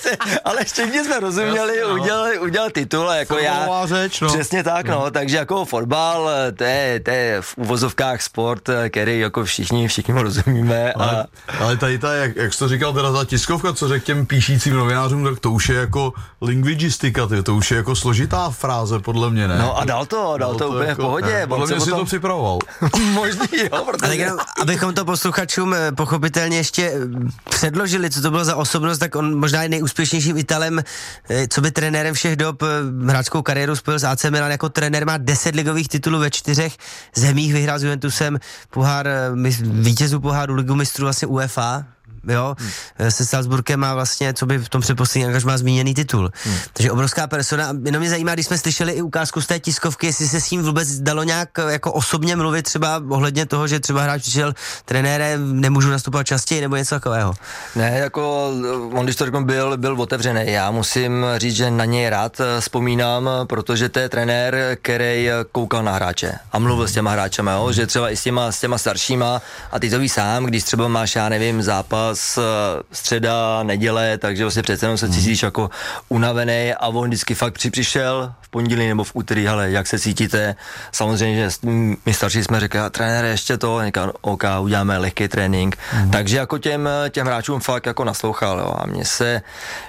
ale ještě mě jsme rozuměli, udělal titul, jako já, řeč, no. Přesně tak, no, takže jako fotbal, to je v uvozovkách sport, který jako všichni ho rozumíme. Ale tady ta, jak jsi to říkal, teda ta tiskovka, co řekl těm píšícím novinářům, tak to už je jako linguistika, to už je jako složitá fráze, podle mě, ne? No a dal to úplně jako, v pohodě. Podle mě si to připravoval. Možný, jo, protože... Ale abychom to posluchačům pochopitelně ještě předložili, co to bylo za osobnost, tak on možná je nejúspěšnějším Italem, co by trenérem všech dob, hráčskou kariéru spojil s AC Milan, jako trenér má 10 ligových titulů ve 4 zemích, vyhrál s Juventusem vítězů poháru Ligu mistrů vlastně UEFA, jo, se Salzburgem má vlastně, co by v tom předposledním angažmá zmíněný titul. Takže obrovská persona. Jenom mě zajímá, když jsme slyšeli i ukázku z té tiskovky, jestli se s ním vůbec dalo nějak jako osobně mluvit třeba ohledně toho, že třeba hráč přišel, trenére, nemůžu nastupovat častěji nebo něco takového. Ne, jako on, když to řeknu, byl otevřený. Já musím říct, že na něj rád vzpomínám, protože to je trenér, který koukal na hráče a mluvil s těma hráčema, jo? Že třeba i s těma staršíma, a ty to víš sám, když třeba máš, já nevím, zápas středa, neděle, takže vlastně přece jenom se cítíš jako unavený a on vždycky fakt přišel v pondělí nebo v úterý, ale jak se cítíte? Samozřejmě, že my starší jsme řekli, trenére, ještě to, říkal, OK, uděláme lehký trénink. Takže jako těm hráčům fakt jako naslouchal, jo. A mně se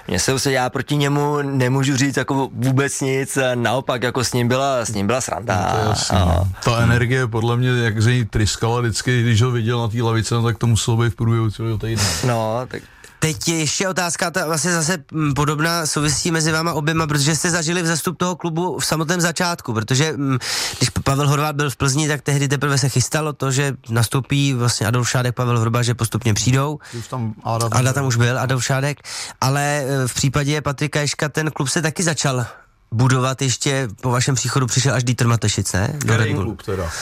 já proti němu nemůžu říct jako vůbec nic, naopak jako s ním byla sranda. Ta energie podle mě, jak ze ní tryskala vždycky, když ho viděl na té lavice, no, tak to muselo být v průběhu celého týdne. No, tak... Teď ještě otázka, ta vlastně zase podobná souvisí mezi váma oběma, protože jste zažili vzestup toho klubu v samotném začátku, protože když Pavel Horváth byl v Plzni, tak tehdy teprve se chystalo to, že nastoupí vlastně Adolf Šádek, Pavel Hrba, že postupně přijdou. Ada tam už byl, Adolf Šádek, ale v případě Patrika Ježka ten klub se taky začal budovat ještě po vašem příchodu, přišel až Dieter Matešic, ne? Do Red Bull.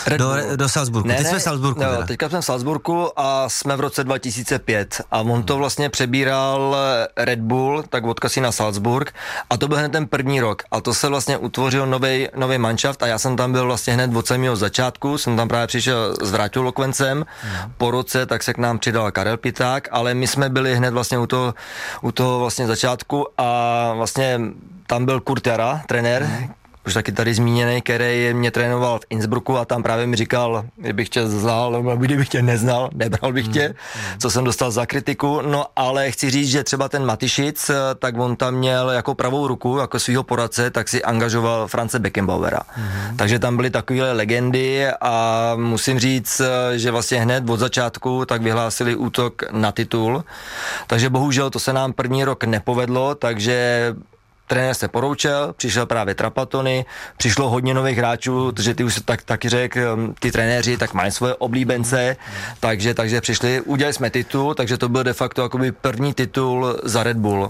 Do Salzburgu. Teď jsme v Salzburgu. No, teďka jsme v Salzburgu a jsme v roce 2005 a on to vlastně přebíral Red Bull, tak odkaz na Salzburg a to byl hned ten první rok a to se vlastně utvořil nový manšaft a já jsem tam byl vlastně hned od samého začátku, jsem tam právě přišel s Vráťou Lokvencem, po roce tak se k nám přidal Karel Piták, ale my jsme byli hned vlastně u toho vlastně začátku a vlastně tam byl Kurt Jara, trenér, už taky tady zmíněný, který mě trénoval v Innsbrucku a tam právě mi říkal, kdybych tě znal, nebo kdybych tě neznal, nebral bych tě, co jsem dostal za kritiku, no ale chci říct, že třeba ten Matišic, tak on tam měl jako pravou ruku, jako svýho poradce, tak si angažoval France Beckenbauera. Takže tam byly takové legendy a musím říct, že vlastně hned od začátku tak vyhlásili útok na titul, takže bohužel to se nám první rok nepovedlo, takže trenér se poroučel, přišel právě Trapattoni, přišlo hodně nových hráčů, protože ty už se taky řekl, ty trenéři tak mají svoje oblíbence, takže přišli, udělali jsme titul, takže to byl de facto jakoby první titul za Red Bull.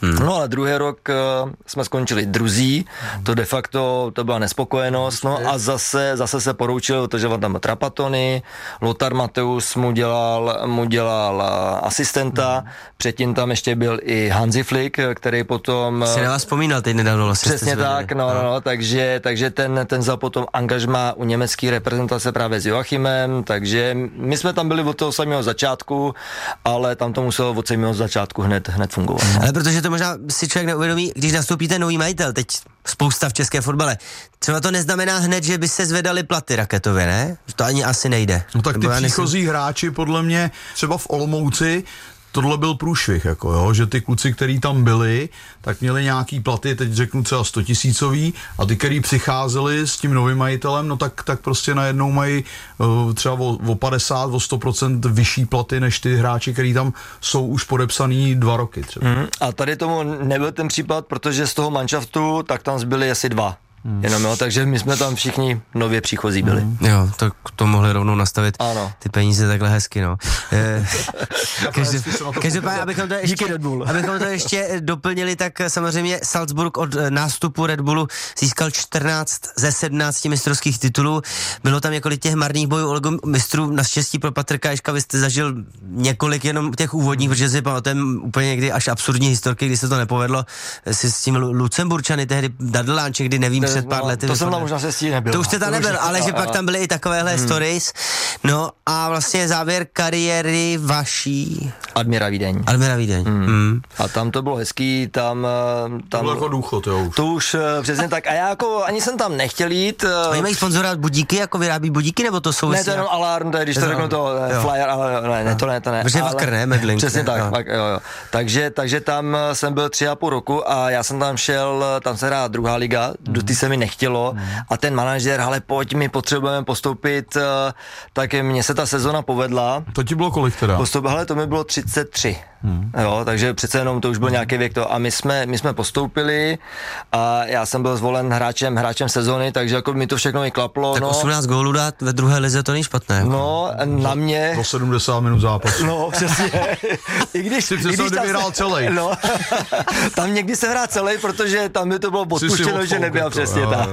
No a druhý rok jsme skončili druzí, to de facto to byla nespokojenost, no a zase se poroučil, protože on tam Trapatony, Lothar Matthäus mu dělal asistenta, předtím tam ještě byl i Hansi Flick, který potom... Si na vás vzpomínal teď nedávno vlastně. Přesně tak, no, takže ten za potom angažmá u německé reprezentace právě s Joachimem, takže my jsme tam byli od toho samého začátku, ale tam to muselo od samého začátku hned fungovat. Ale protože to možná si člověk neuvědomí, když nastoupí ten nový majitel, teď spousta v české fotbale, třeba to neznamená hned, že by se zvedaly platy raketově, ne? To ani asi nejde. No tak ty příchozí hráči podle mě, třeba v Olomouci, tohle byl průšvih, jako jo, že ty kluci, kteří tam byli, tak měli nějaký platy, teď řeknu třeba 100 000 a ty, kteří přicházeli s tím novým majitelem, no tak prostě najednou mají třeba o 50, o 100% vyšší platy, než ty hráči, kteří tam jsou už podepsaný 2 roky třeba. A tady tomu nebyl ten případ, protože z toho manšaftu, tak tam zbyli asi 2. Jenom jo, takže my jsme tam všichni nově příchozí byli. Jo, tak to mohli rovnou nastavit ty peníze takhle hezky, no. Každopádně, abychom to ještě doplnili, tak samozřejmě Salzburg od nástupu Red Bullu získal 14 ze 17 mistrovských titulů. Bylo tam několik těch marných bojů o ligu mistrů, naštěstí pro Patrika Ježka, vy jste zažil několik jenom těch úvodních, protože si pamatujeme úplně někdy až absurdní historky, kdy se to nepovedlo si s tím Lucemburčany, tehdy Dadeláček, kdy nevím, před pár lety. To jsem tam možná se nebyl. To už jste tam nebyl, ale že pak tam byly i takovéhle stories. No a vlastně závěr kariéry vaší... Admira Vídeň. A tam to bylo hezký, tam to bylo jako důchod, jo. To už přesně tak. A já jako ani jsem tam nechtěl jít. Oni mají sponzorovat budíky, jako vyrábí budíky, nebo to jsou... Ne, to je jenom Alarm, to je, když to řeknu to Flyer, ale ne, to ne. Protože Vakr, ne, Medlink. Přesně tak, jo. Takže tam jsem byl 3,5 roku a já jsem tam šel, tam se hrá druhá liga, do té se mi nechtělo a ten manažer, hele, pojď, my potřebujeme postoupit, tak mně se ta sezona povedla. To ti bylo kolik teda? Hele, to mi bylo 33. Jo, takže přece jenom to už byl nějaký věk to. A my jsme postoupili a já jsem byl zvolen hráčem sezony, takže jako mi to všechno i klaplo. Tak 18 gólů dát ve druhé lize, to není špatné. Jako. No, na mě... Do 70 minut zápasu. No, přesně. I když vyhrál celý. No, tam někdy se hrál celý, protože tam by to bylo odpuštěno, že nebyl přesně tak.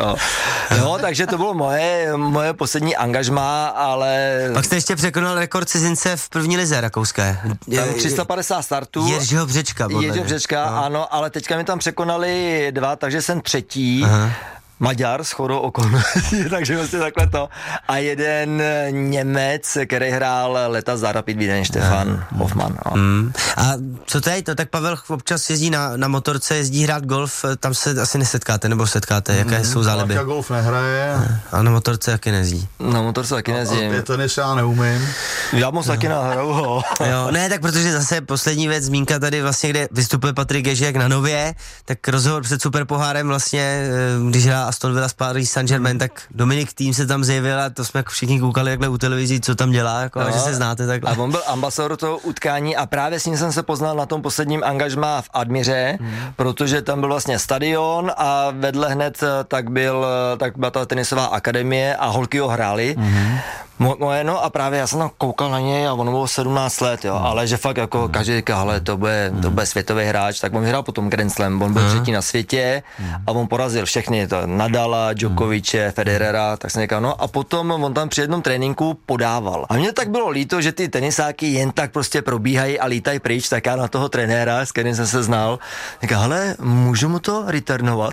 Jo, takže to bylo moje poslední angažmá, ale... Pak jste ještě překonal rekord cizince v první lize rakouské. Tam 350 startů. Jiřího Břečka. Ano, ale teďka mi tam překonali 2, takže jsem 3. Aha. Maďar shodou okolností, takže vlastně takhle to. A jeden Němec, který hrál leta za Rapid Vídeň, Stefan Hoffmann. No. A co to je to? Tak Pavel občas jezdí na motorce, jezdí hrát golf, tam se asi nesetkáte, nebo setkáte, jaké jsou záliby? Marka golf nehraje. A na motorce taky nezdí. Na motorce taky nezdím. A tenis já neumím. Já moc taky nahraju ho. Jo, ne, tak protože zase poslední věc, zmínka tady vlastně, kde vystupuje Patrik Ježek na Nově, tak rozhovor před Superpohárem vlastně, když hrál Aston Villa s Paris Saint-Germain, tak Dominik Thiem se tam zjevil a to jsme jako všichni koukali takhle u televizí, co tam dělá, jako, že se znáte takhle. A on byl ambasador toho utkání a právě s ním jsem se poznal na tom posledním angažmá v Admiře, protože tam byl vlastně stadion a vedle hned tak byla ta tenisová akademie a holky ho hrály. Moje, no a právě já jsem tam koukal na něj a ono bylo 17 let, jo, ale že fakt jako každý říká, hele, to bude světový hráč, tak on hrál potom Grand Slam, on byl 3. na světě a on porazil všechny, to Nadala, Djokoviče, Federera, tak jsem říkal, no a potom on tam při jednom tréninku podával. A mně tak bylo líto, že ty tenisáky jen tak prostě probíhají a lítají pryč, tak já na toho trenéra, s kterým jsem se znal, říkal, hele, můžu mu to returnovat?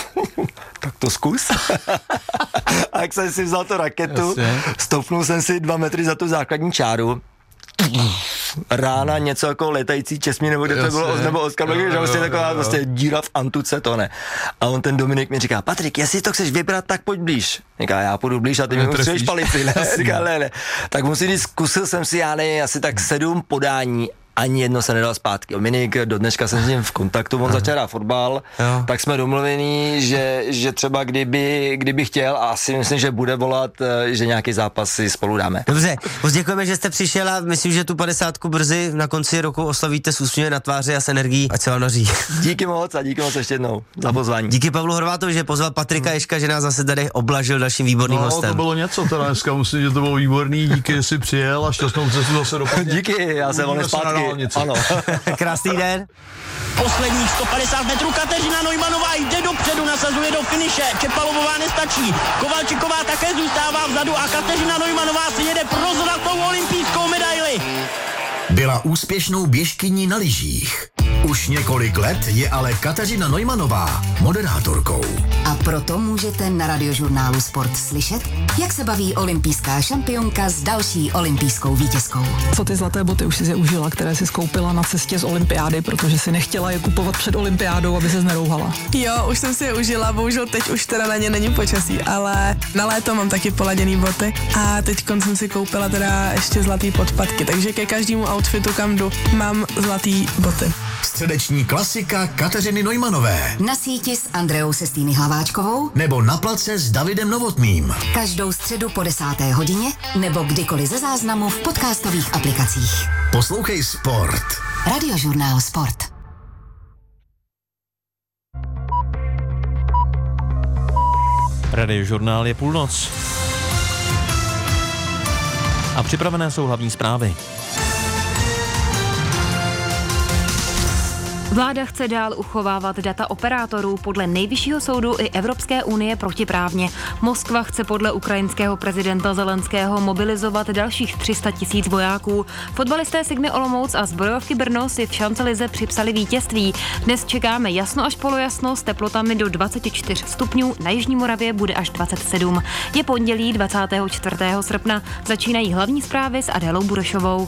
Tak to zkus. A jak jsem si vzal tu raketu, stoupnul jsem si 2 metry za tu základní čáru, rána něco jako letající česmí, nebo kde to bylo, nebo Oskar, že vlastně taková vlastně díra v antuce, to ne. A on ten Dominik mi říká, Patrik, jestli to chceš vybrat, tak pojď blíž. Říká, já půjdu blíž a ty mi musíš palici, ne? Říká, ne. Tak musím říct, zkusil jsem si, já nevím, asi tak 7 podání, ani jedno se nedal zpátky. Dominik, do dneška jsem s ním v kontaktu, on začal hrát fotbal, tak jsme domluvení, že třeba kdyby chtěl, a asi myslím, že bude volat, že nějaký zápas si spolu dáme. Dobře, moc děkujeme, že jste přišel a myslím, že tu 50 brzy na konci roku oslavíte s úsměvem na tváři a s energií, ať se vám daří. Díky moc ještě jednou za pozvání. Díky Pavlu Horvátovi, že pozval Patrika Ježka, že nás zase tady oblažil dalším výborným hostem. To bylo něco teda dneska, musím, že to bylo výborný, díky, že jsi přijel a šťastnou cestu zase do Plzně. Díky, já se volím zpátky. dálnici. Ano. Krásný den. Posledních 150 metrů Kateřina Neumannová jde dopředu, nasazuje do finiše. Čepalovová nestačí. Kovalčiková také zůstává vzadu a Kateřina Neumannová si jede pro zlatou olympijskou medaili. Byla úspěšnou běžkyní na lyžích. Už několik let je ale Kateřina Neumannová moderátorkou. A proto můžete na Radiožurnálu Sport slyšet, jak se baví olympijská šampionka s další olympijskou vítězkou. Co ty zlaté boty už si je užila, které si skoupila na cestě z olympiády, protože si nechtěla je kupovat před olympiádou, aby se nerouhala. Jo, už jsem si je užila, bohužel teď už teda na ně není počasí, ale na léto mám taky poladěný boty a teď jsem si koupila teda ještě zlatý podpatky, takže ke každému outfitu, kam jdu, mám zlatý boty. Středeční klasika Kateřiny Neumannové. Na síti s Andreou Sestýny Hlaváčkovou Nebo na place s Davidem Novotným. každou středu po 10. hodině nebo kdykoliv ze záznamu v podcastových aplikacích. Poslouchej Sport. Radiožurnál Sport. Radiožurnál je půlnoc. A připravené jsou hlavní zprávy. Vláda chce dál uchovávat data operátorů podle Nejvyššího soudu i Evropské unie protiprávně. Moskva chce podle ukrajinského prezidenta Zelenského mobilizovat dalších 300 000 vojáků. Fotbalisté Sigmy Olomouc a Zbrojovky Brno si v šancelize připsali vítězství. Dnes čekáme jasno až polojasno s teplotami do 24 stupňů, na Jižní Moravě bude až 27. Je pondělí 24. srpna. Začínají hlavní zprávy s Adélou Burešovou.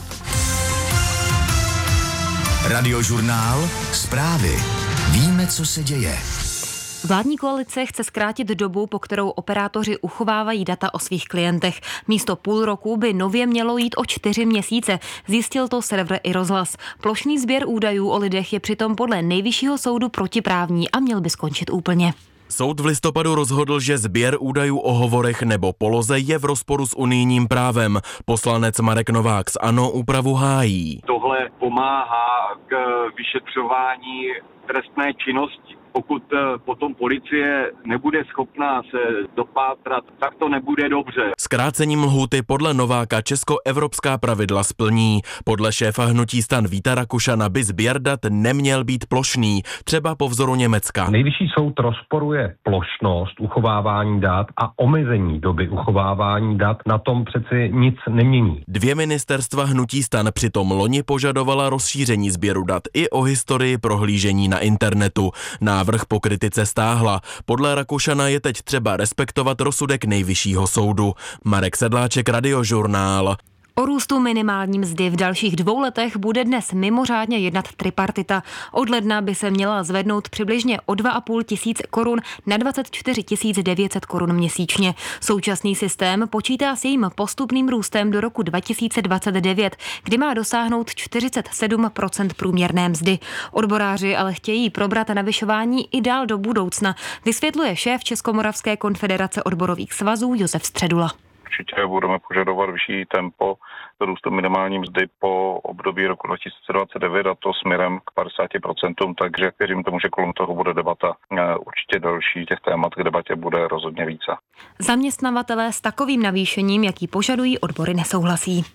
Radiožurnál Zprávy. Víme, co se děje. Vládní koalice chce zkrátit dobu, po kterou operátoři uchovávají data o svých klientech. Místo půl roku by nově mělo jít o 4 měsíce, zjistil to server iRozhlas. Plošný sběr údajů o lidech je přitom podle Nejvyššího soudu protiprávní a měl by skončit úplně. Soud v listopadu rozhodl, že sběr údajů o hovorech nebo poloze je v rozporu s unijním právem. Poslanec Marek Novák z ANO úpravu hájí. Tohle pomáhá k vyšetřování trestné činnosti. Pokud potom policie nebude schopná se dopátrat, tak to nebude dobře. Zkrácením lhůty podle Nováka česko-evropská pravidla splní. Podle šéfa hnutí STAN Víta Rakušana by sběr dat neměl být plošný, třeba po vzoru Německa. Nejvyšší soud rozporuje plošnost uchovávání dat a omezení doby uchovávání dat. Na tom přeci nic nemění. 2 ministerstva hnutí STAN přitom loni požadovala rozšíření sběru dat i o historii prohlížení na internetu. Návrh po kritice stáhla. Podle Rakušana je teď třeba respektovat rozsudek Nejvyššího soudu. Marek Sedláček, Radiožurnál. O růstu minimální mzdy v dalších 2 letech bude dnes mimořádně jednat tripartita. Od ledna by se měla zvednout přibližně o 2,5 tisíc korun na 24 900 korun měsíčně. Současný systém počítá s jejím postupným růstem do roku 2029, kdy má dosáhnout 47% průměrné mzdy. Odboráři ale chtějí probrat navyšování i dál do budoucna, vysvětluje šéf Českomoravské konfederace odborových svazů Josef Středula. Určitě budeme požadovat vyšší tempo růstu minimální mzdy po období roku 2029 a to směrem k 50%, takže věřím tomu, že kolem toho bude debata určitě další, těch témat k debatě bude rozhodně více. Zaměstnavatelé s takovým navýšením, jaký požadují odbory, nesouhlasí.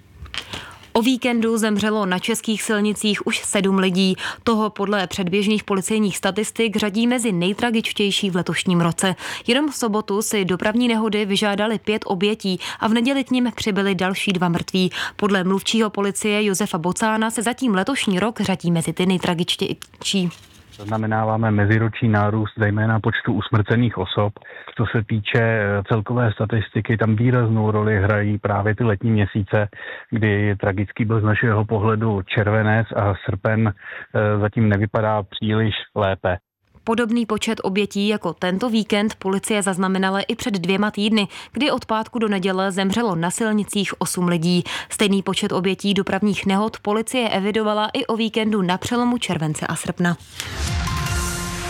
O víkendu zemřelo na českých silnicích už 7 lidí. Toho podle předběžných policejních statistik řadí mezi nejtragičtější v letošním roce. Jenom v sobotu si dopravní nehody vyžádali 5 obětí a v neděli k nim přibyli další 2 mrtví. Podle mluvčího policie Josefa Bocána se zatím letošní rok řadí mezi ty nejtragičtější. Zaznamenáváme meziroční nárůst zejména počtu usmrcených osob. Co se týče celkové statistiky, tam výraznou roli hrají právě ty letní měsíce, kdy tragický byl z našeho pohledu červenec a srpen zatím nevypadá příliš lépe. Podobný počet obětí jako tento víkend policie zaznamenala i před 2 týdny, kdy od pátku do neděle zemřelo na silnicích 8 lidí. Stejný počet obětí dopravních nehod policie evidovala i o víkendu na přelomu července a srpna.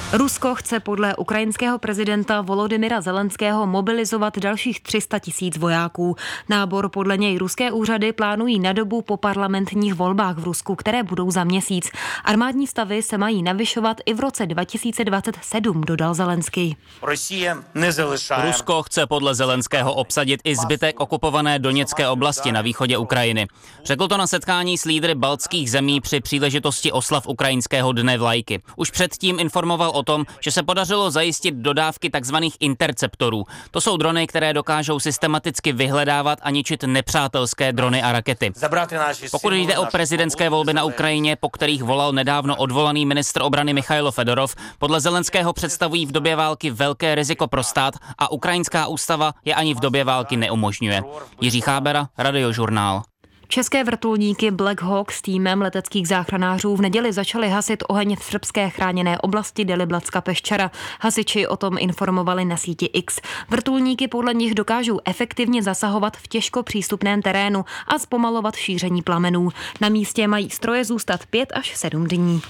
Rusko chce podle ukrajinského prezidenta Volodymyra Zelenského mobilizovat dalších 300 000 vojáků. Nábor podle něj ruské úřady plánují na dobu po parlamentních volbách v Rusku, které budou za měsíc. Armádní stavy se mají navyšovat i v roce 2027, dodal Zelenský. Rusko chce podle Zelenského obsadit i zbytek okupované Doněcké oblasti na východě Ukrajiny. Řekl to na setkání s lídry baltských zemí při příležitosti oslav ukrajinského dne vlajky. Už předtím informoval o tom, že se podařilo zajistit dodávky tzv. Interceptorů. To jsou drony, které dokážou systematicky vyhledávat a ničit nepřátelské drony a rakety. Pokud jde o prezidentské volby na Ukrajině, po kterých volal nedávno odvolaný ministr obrany Michailo Fedorov, podle Zelenského představují v době války velké riziko pro stát a ukrajinská ústava je ani v době války neumožňuje. Jiří Chábera, Radiožurnál. České vrtulníky Black Hawk s týmem leteckých záchranářů v neděli začaly hasit oheň v srbské chráněné oblasti Deliblatska Peščara. Hasiči o tom informovali na síti X. Vrtulníky podle nich dokážou efektivně zasahovat v těžko přístupném terénu a zpomalovat šíření plamenů. Na místě mají stroje zůstat 5 až 7 dní.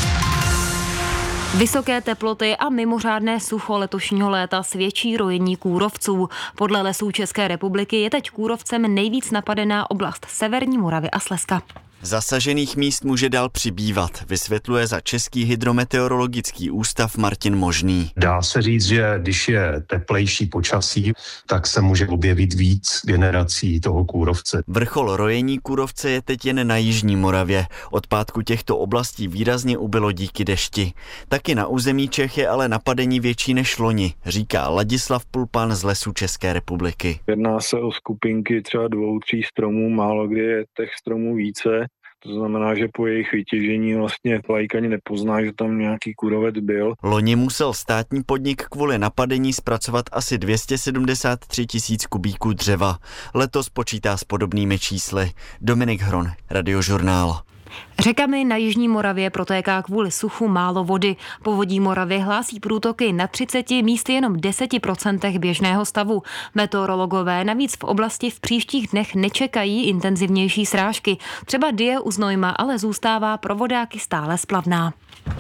Vysoké teploty a mimořádné sucho letošního léta svědčí rojení kůrovců. Podle Lesů České republiky je teď kůrovcem nejvíc napadená oblast Severní Moravy a Slezska. Zasažených míst může dál přibývat, vysvětluje za Český hydrometeorologický ústav Martin Možný. Dá se říct, že když je teplejší počasí, tak se může objevit víc generací toho kůrovce. Vrchol rojení kůrovce je teď jen na jižní Moravě. Od pátku těchto oblastí výrazně ubylo díky dešti. Taky na území Čech je ale napadení větší než loni, říká Ladislav Pulpan z Lesů České republiky. Jedná se o skupinky třeba 2-3 stromů, málo kdy je těch stromů více. To znamená, že po jejich vytěžení vlastně laik ani nepozná, že tam nějaký kůrovec byl. Loni musel státní podnik kvůli napadení zpracovat asi 273 000 kubíků dřeva. Letos počítá s podobnými čísly. Dominik Hron, Radiožurnál. Řekami na jižní Moravě protéká kvůli suchu málo vody. Povodí Moravy hlásí průtoky na 30, místy jenom 10% běžného stavu. Meteorologové navíc v oblasti v příštích dnech nečekají intenzivnější srážky. Třeba Dyje u Znojma ale zůstává pro vodáky stále splavná.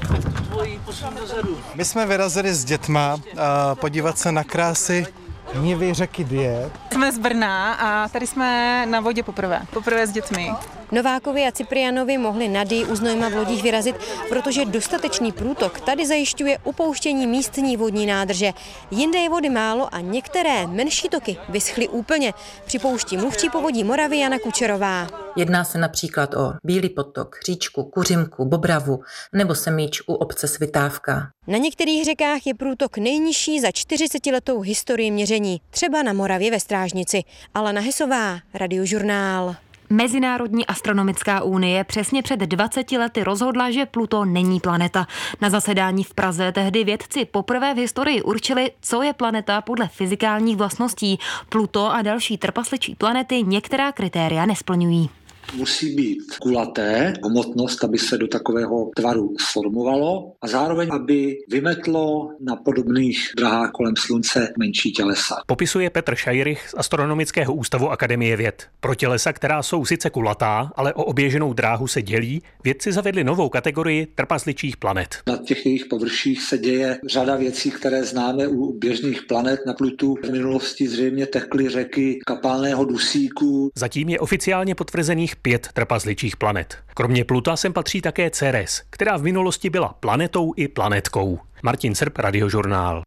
My jsme vyrazili s dětma podívat se na krásy nivy řeky Dyje. Jsme z Brna a tady jsme na vodě poprvé s dětmi. Novákovi a Ciprianovi mohli na Dyji u Znojma v lodích vyrazit, protože dostatečný průtok tady zajišťuje upouštění místní vodní nádrže. Jinde je vody málo a některé menší toky vyschly úplně, připouští mluvčí Povodí Moravy Jana Kučerová. Jedná se například o Bílý potok, Říčku, Kuřimku, Bobravu nebo Semíč u obce Svitávka. Na některých řekách je průtok nejnižší za 40letou historii měření, třeba na Moravě ve Strážnici. Alena Hesová, Radiožurnál. Mezinárodní astronomická unie přesně před 20 lety rozhodla, že Pluto není planeta. Na zasedání v Praze tehdy vědci poprvé v historii určili, co je planeta podle fyzikálních vlastností. Pluto a další trpasličí planety některá kritéria nesplňují. Musí být kulaté, hmotnost, aby se do takového tvaru sformovalo a zároveň, aby vymetlo na podobných drahách kolem Slunce menší tělesa. Popisuje Petr Šajrych z Astronomického ústavu Akademie věd. Pro tělesa, která jsou sice kulatá, ale o oběženou dráhu se dělí, vědci zavedli novou kategorii trpasličích planet. Na těch jejich površích se děje řada věcí, které známe u běžných planet. Na Plutu v minulosti zřejmě tekly řeky kapalného dusíku. Zatím je oficiálně potvrzených 5 trpasličích planet. Kromě Pluta sem patří také Ceres, která v minulosti byla planetou i planetkou. Martin Srb, Radiožurnál.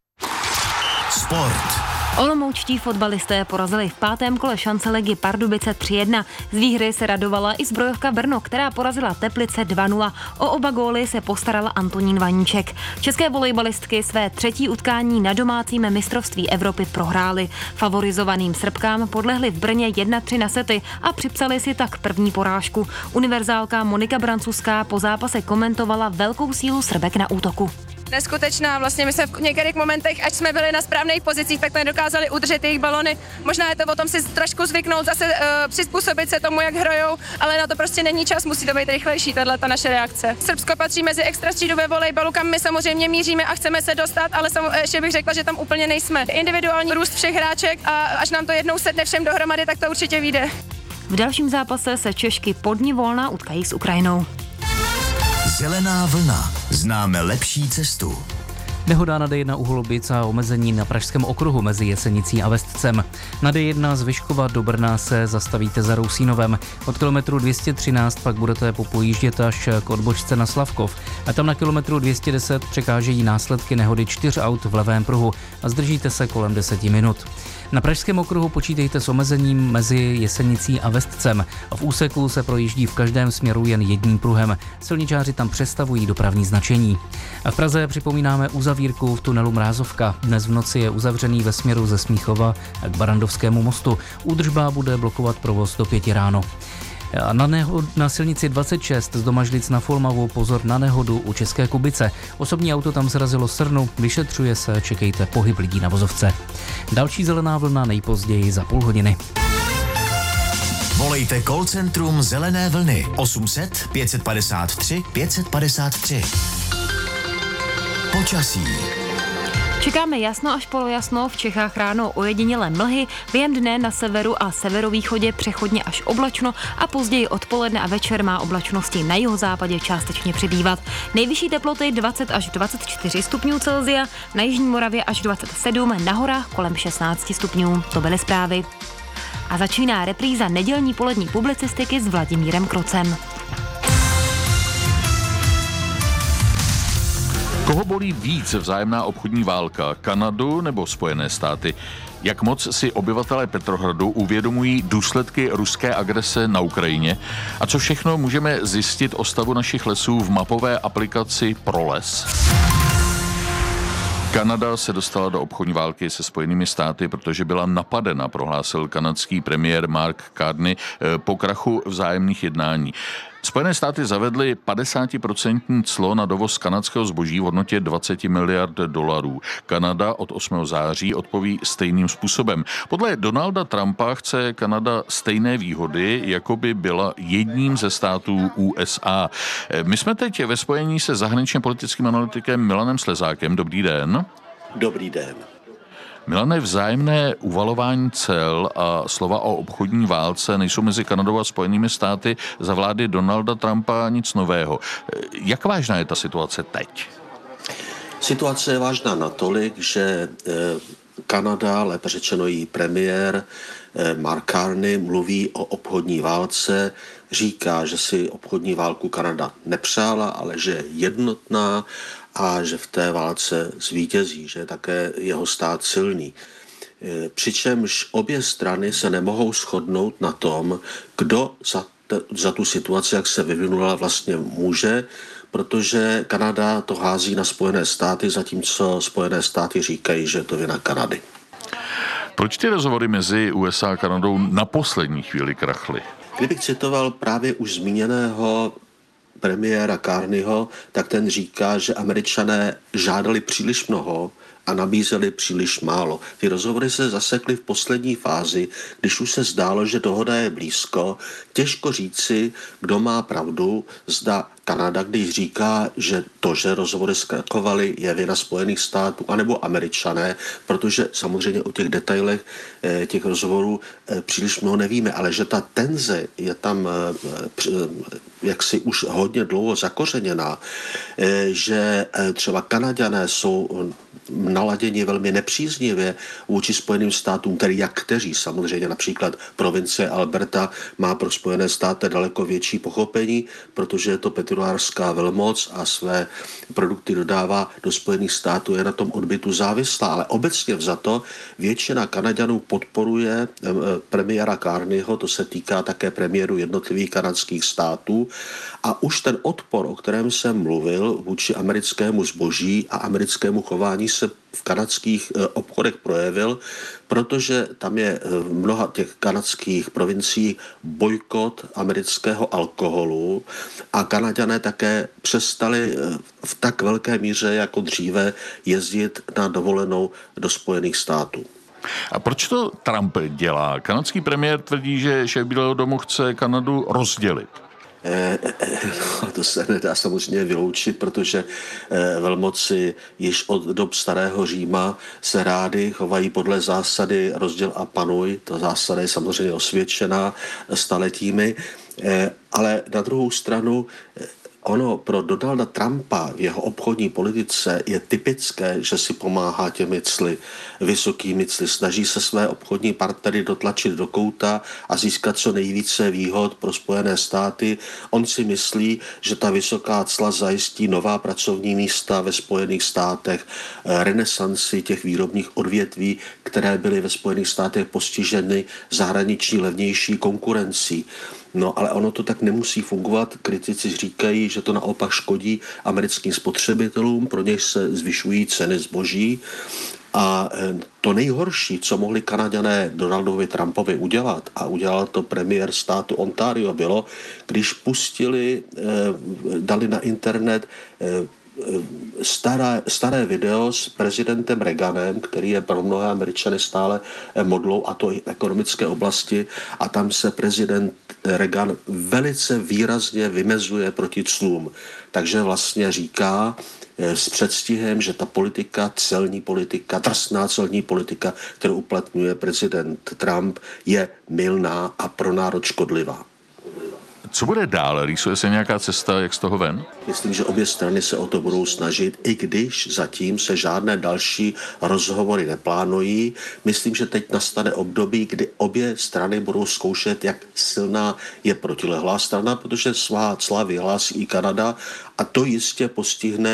Sport. Olomoučtí fotbalisté porazili v 5. kole šanceligy Pardubice 3-1. Z výhry se radovala i zbrojovka Brno, která porazila Teplice 2-0. O oba góly se postarala Antonín Vaníček. České volejbalistky své 3. utkání na domácím mistrovství Evropy prohrály. Favorizovaným Srbkám podlehly v Brně 1-3 na sety a připsali si tak první porážku. Univerzálka Monika Brancuská po zápase komentovala velkou sílu Srbek na útoku. Neskutečná, vlastně my jsme v některých momentech, ať jsme byli na správných pozicích, tak nedokázali udržet jejich balony. Možná je to o tom si trošku zvyknout, zase přizpůsobit se tomu, jak hrajou, ale na to prostě není čas, musí to být rychlejší, tato naše reakce. Srbsko patří mezi extratřídu ve volejbalu, kam my samozřejmě míříme a chceme se dostat, ale ještě bych řekla, že tam úplně nejsme. Individuální růst všech hráček a až nám to jednou sedne všem dohromady, tak to určitě vyjde. V dalším zápase se Češky pod ní Volna utkají s Ukrajinou. Zelená vlna. Známe lepší cestu. Nehoda na D1 u Holubic a omezení na Pražském okruhu mezi Jesenicí a Vestcem. Na D1 z Vyškova do Brna se zastavíte za Rousínovem. Od kilometru 213 pak budete popojíždět až k odbočce na Slavkov. A tam na kilometru 210 překážejí následky nehody 4 aut v levém pruhu a zdržíte se kolem 10 minut. Na Pražském okruhu počítejte s omezením mezi Jesenicí a Vestcem. V úseku se projíždí v každém směru jen jedním pruhem. Silničáři tam přestavují dopravní značení. A v Praze připomínáme uzavírku v tunelu Mrázovka. Dnes v noci je uzavřený ve směru ze Smíchova k Barandovskému mostu. Údržba bude blokovat provoz do 5 ráno. A na silnici 26 z Domažlic na Folmavu pozor na nehodu u České Kubice. Osobní auto tam srazilo srnu, vyšetřuje se, čekejte pohyb lidí na vozovce. Další zelená vlna nejpozději za půl hodiny. Volejte call centrum Zelené vlny 800 553 553. Počasí. Čekáme jasno až polojasno, v Čechách ráno ojedinělé mlhy, během dne na severu a severovýchodě přechodně až oblačno a později odpoledne a večer má oblačnosti na jihozápadě částečně přibývat. Nejvyšší teploty 20 až 24 stupňů Celsia, na jižní Moravě až 27, na horách kolem 16 stupňů. To byly zprávy. A začíná repríza nedělní polední publicistiky s Vladimírem Krocem. Koho bolí víc vzájemná obchodní válka, Kanadu nebo Spojené státy? Jak moc si obyvatelé Petrohradu uvědomují důsledky ruské agrese na Ukrajině? A co všechno můžeme zjistit o stavu našich lesů v mapové aplikaci ProLes? Kanada se dostala do obchodní války se Spojenými státy, protože byla napadena, prohlásil kanadský premiér Mark Carney po krachu vzájemných jednání. Spojené státy zavedly 50% clo na dovoz kanadského zboží v hodnotě 20 miliard dolarů. Kanada od 8. září odpoví stejným způsobem. Podle Donalda Trumpa chce Kanada stejné výhody, jako by byla jedním ze států USA. My jsme teď ve spojení se zahraničně politickým analytikem Milanem Slezákem. Dobrý den. Dobrý den. Milane, vzájemné uvalování cel a slova o obchodní válce nejsou mezi Kanadou a Spojenými státy za vlády Donalda Trumpa nic nového. Jak vážná je ta situace teď? Situace je vážná natolik, že Kanada, lépe řečeno její premiér Mark Carney, mluví o obchodní válce, říká, že si obchodní válku Kanada nepřála, ale že je jednotná a že v té válce zvítězí, že je také jeho stát silný. Přičemž obě strany se nemohou shodnout na tom, kdo za tu situaci, jak se vyvinula, vlastně může, protože Kanada to hází na Spojené státy, zatímco Spojené státy říkají, že je to vina Kanady. Proč ty rozhovory mezi USA a Kanadou na poslední chvíli krachly? Kdybych citoval právě už zmíněného premiéra Carneyho, tak ten říká, že Američané žádali příliš mnoho a nabízeli příliš málo. Ty rozhovory se zasekly v poslední fázi, když už se zdálo, že dohoda je blízko. Těžko říci, kdo má pravdu, zda Kanada, když říká, že to, že rozhovory zkrachovaly, je vina Spojených států, anebo Američané, protože samozřejmě o těch detailech těch rozhovorů příliš mnoho nevíme, ale že ta tenze je tam jaksi už hodně dlouho zakořeněná, že třeba Kanaďané jsou naladěni velmi nepříznivě vůči Spojeným státům, tedy jak kteří. Samozřejmě například provincie Alberta má pro Spojené státy daleko větší pochopení, protože je to petrolářská velmoc a své produkty dodává do Spojených států, je na tom odbytu závislá, ale obecně vzato většina Kanaďanů podporuje premiéra Carneyho, to se týká také premiérů jednotlivých kanadských států a už ten odpor, o kterém jsem mluvil vůči americkému zboží a americkému chování se v kanadských obchodech projevil, protože tam je v mnoha těch kanadských provincií bojkot amerického alkoholu a Kanaďané také přestali v tak velké míře jako dříve jezdit na dovolenou do Spojených států. A proč to Trump dělá? Kanadský premiér tvrdí, že šéf Bílého domu chce Kanadu rozdělit. To se nedá samozřejmě vyloučit, protože velmoci již od dob starého Říma se rády chovají podle zásady rozděl a panuj. Ta zásada je samozřejmě osvědčená staletími, ale na druhou stranu Ono pro Donalda Trumpa v jeho obchodní politice je typické, že si pomáhá těmi vysokými cly. Snaží se své obchodní partnery dotlačit do kouta a získat co nejvíce výhod pro Spojené státy. On si myslí, že ta vysoká cla zajistí nová pracovní místa ve Spojených státech, renesanci těch výrobních odvětví, které byly ve Spojených státech postiženy zahraniční levnější konkurencí. No, ale ono to tak nemusí fungovat. Kritici říkají, že to naopak škodí americkým spotřebitelům, pro něž se zvyšují ceny zboží. A to nejhorší, co mohli Kanaďané Donaldovi Trumpovi udělat, a udělal to premiér státu Ontario, bylo, když dali na internet staré video s prezidentem Reaganem, který je pro mnohé Američany stále modlou, a to i v ekonomické oblasti, a tam se prezident Reagan velice výrazně vymezuje proti clům. Takže vlastně říká s předstihem, že ta politika, celní politika, drsná celní politika, kterou uplatňuje prezident Trump, je mylná a pro národ škodlivá. Co bude dál? Rýsuje se nějaká cesta, jak z toho ven? Myslím, že obě strany se o to budou snažit, i když zatím se žádné další rozhovory neplánují. Myslím, že teď nastane období, kdy obě strany budou zkoušet, jak silná je protilehlá strana, protože svá cla vyhlásí i Kanada, a to jistě postihne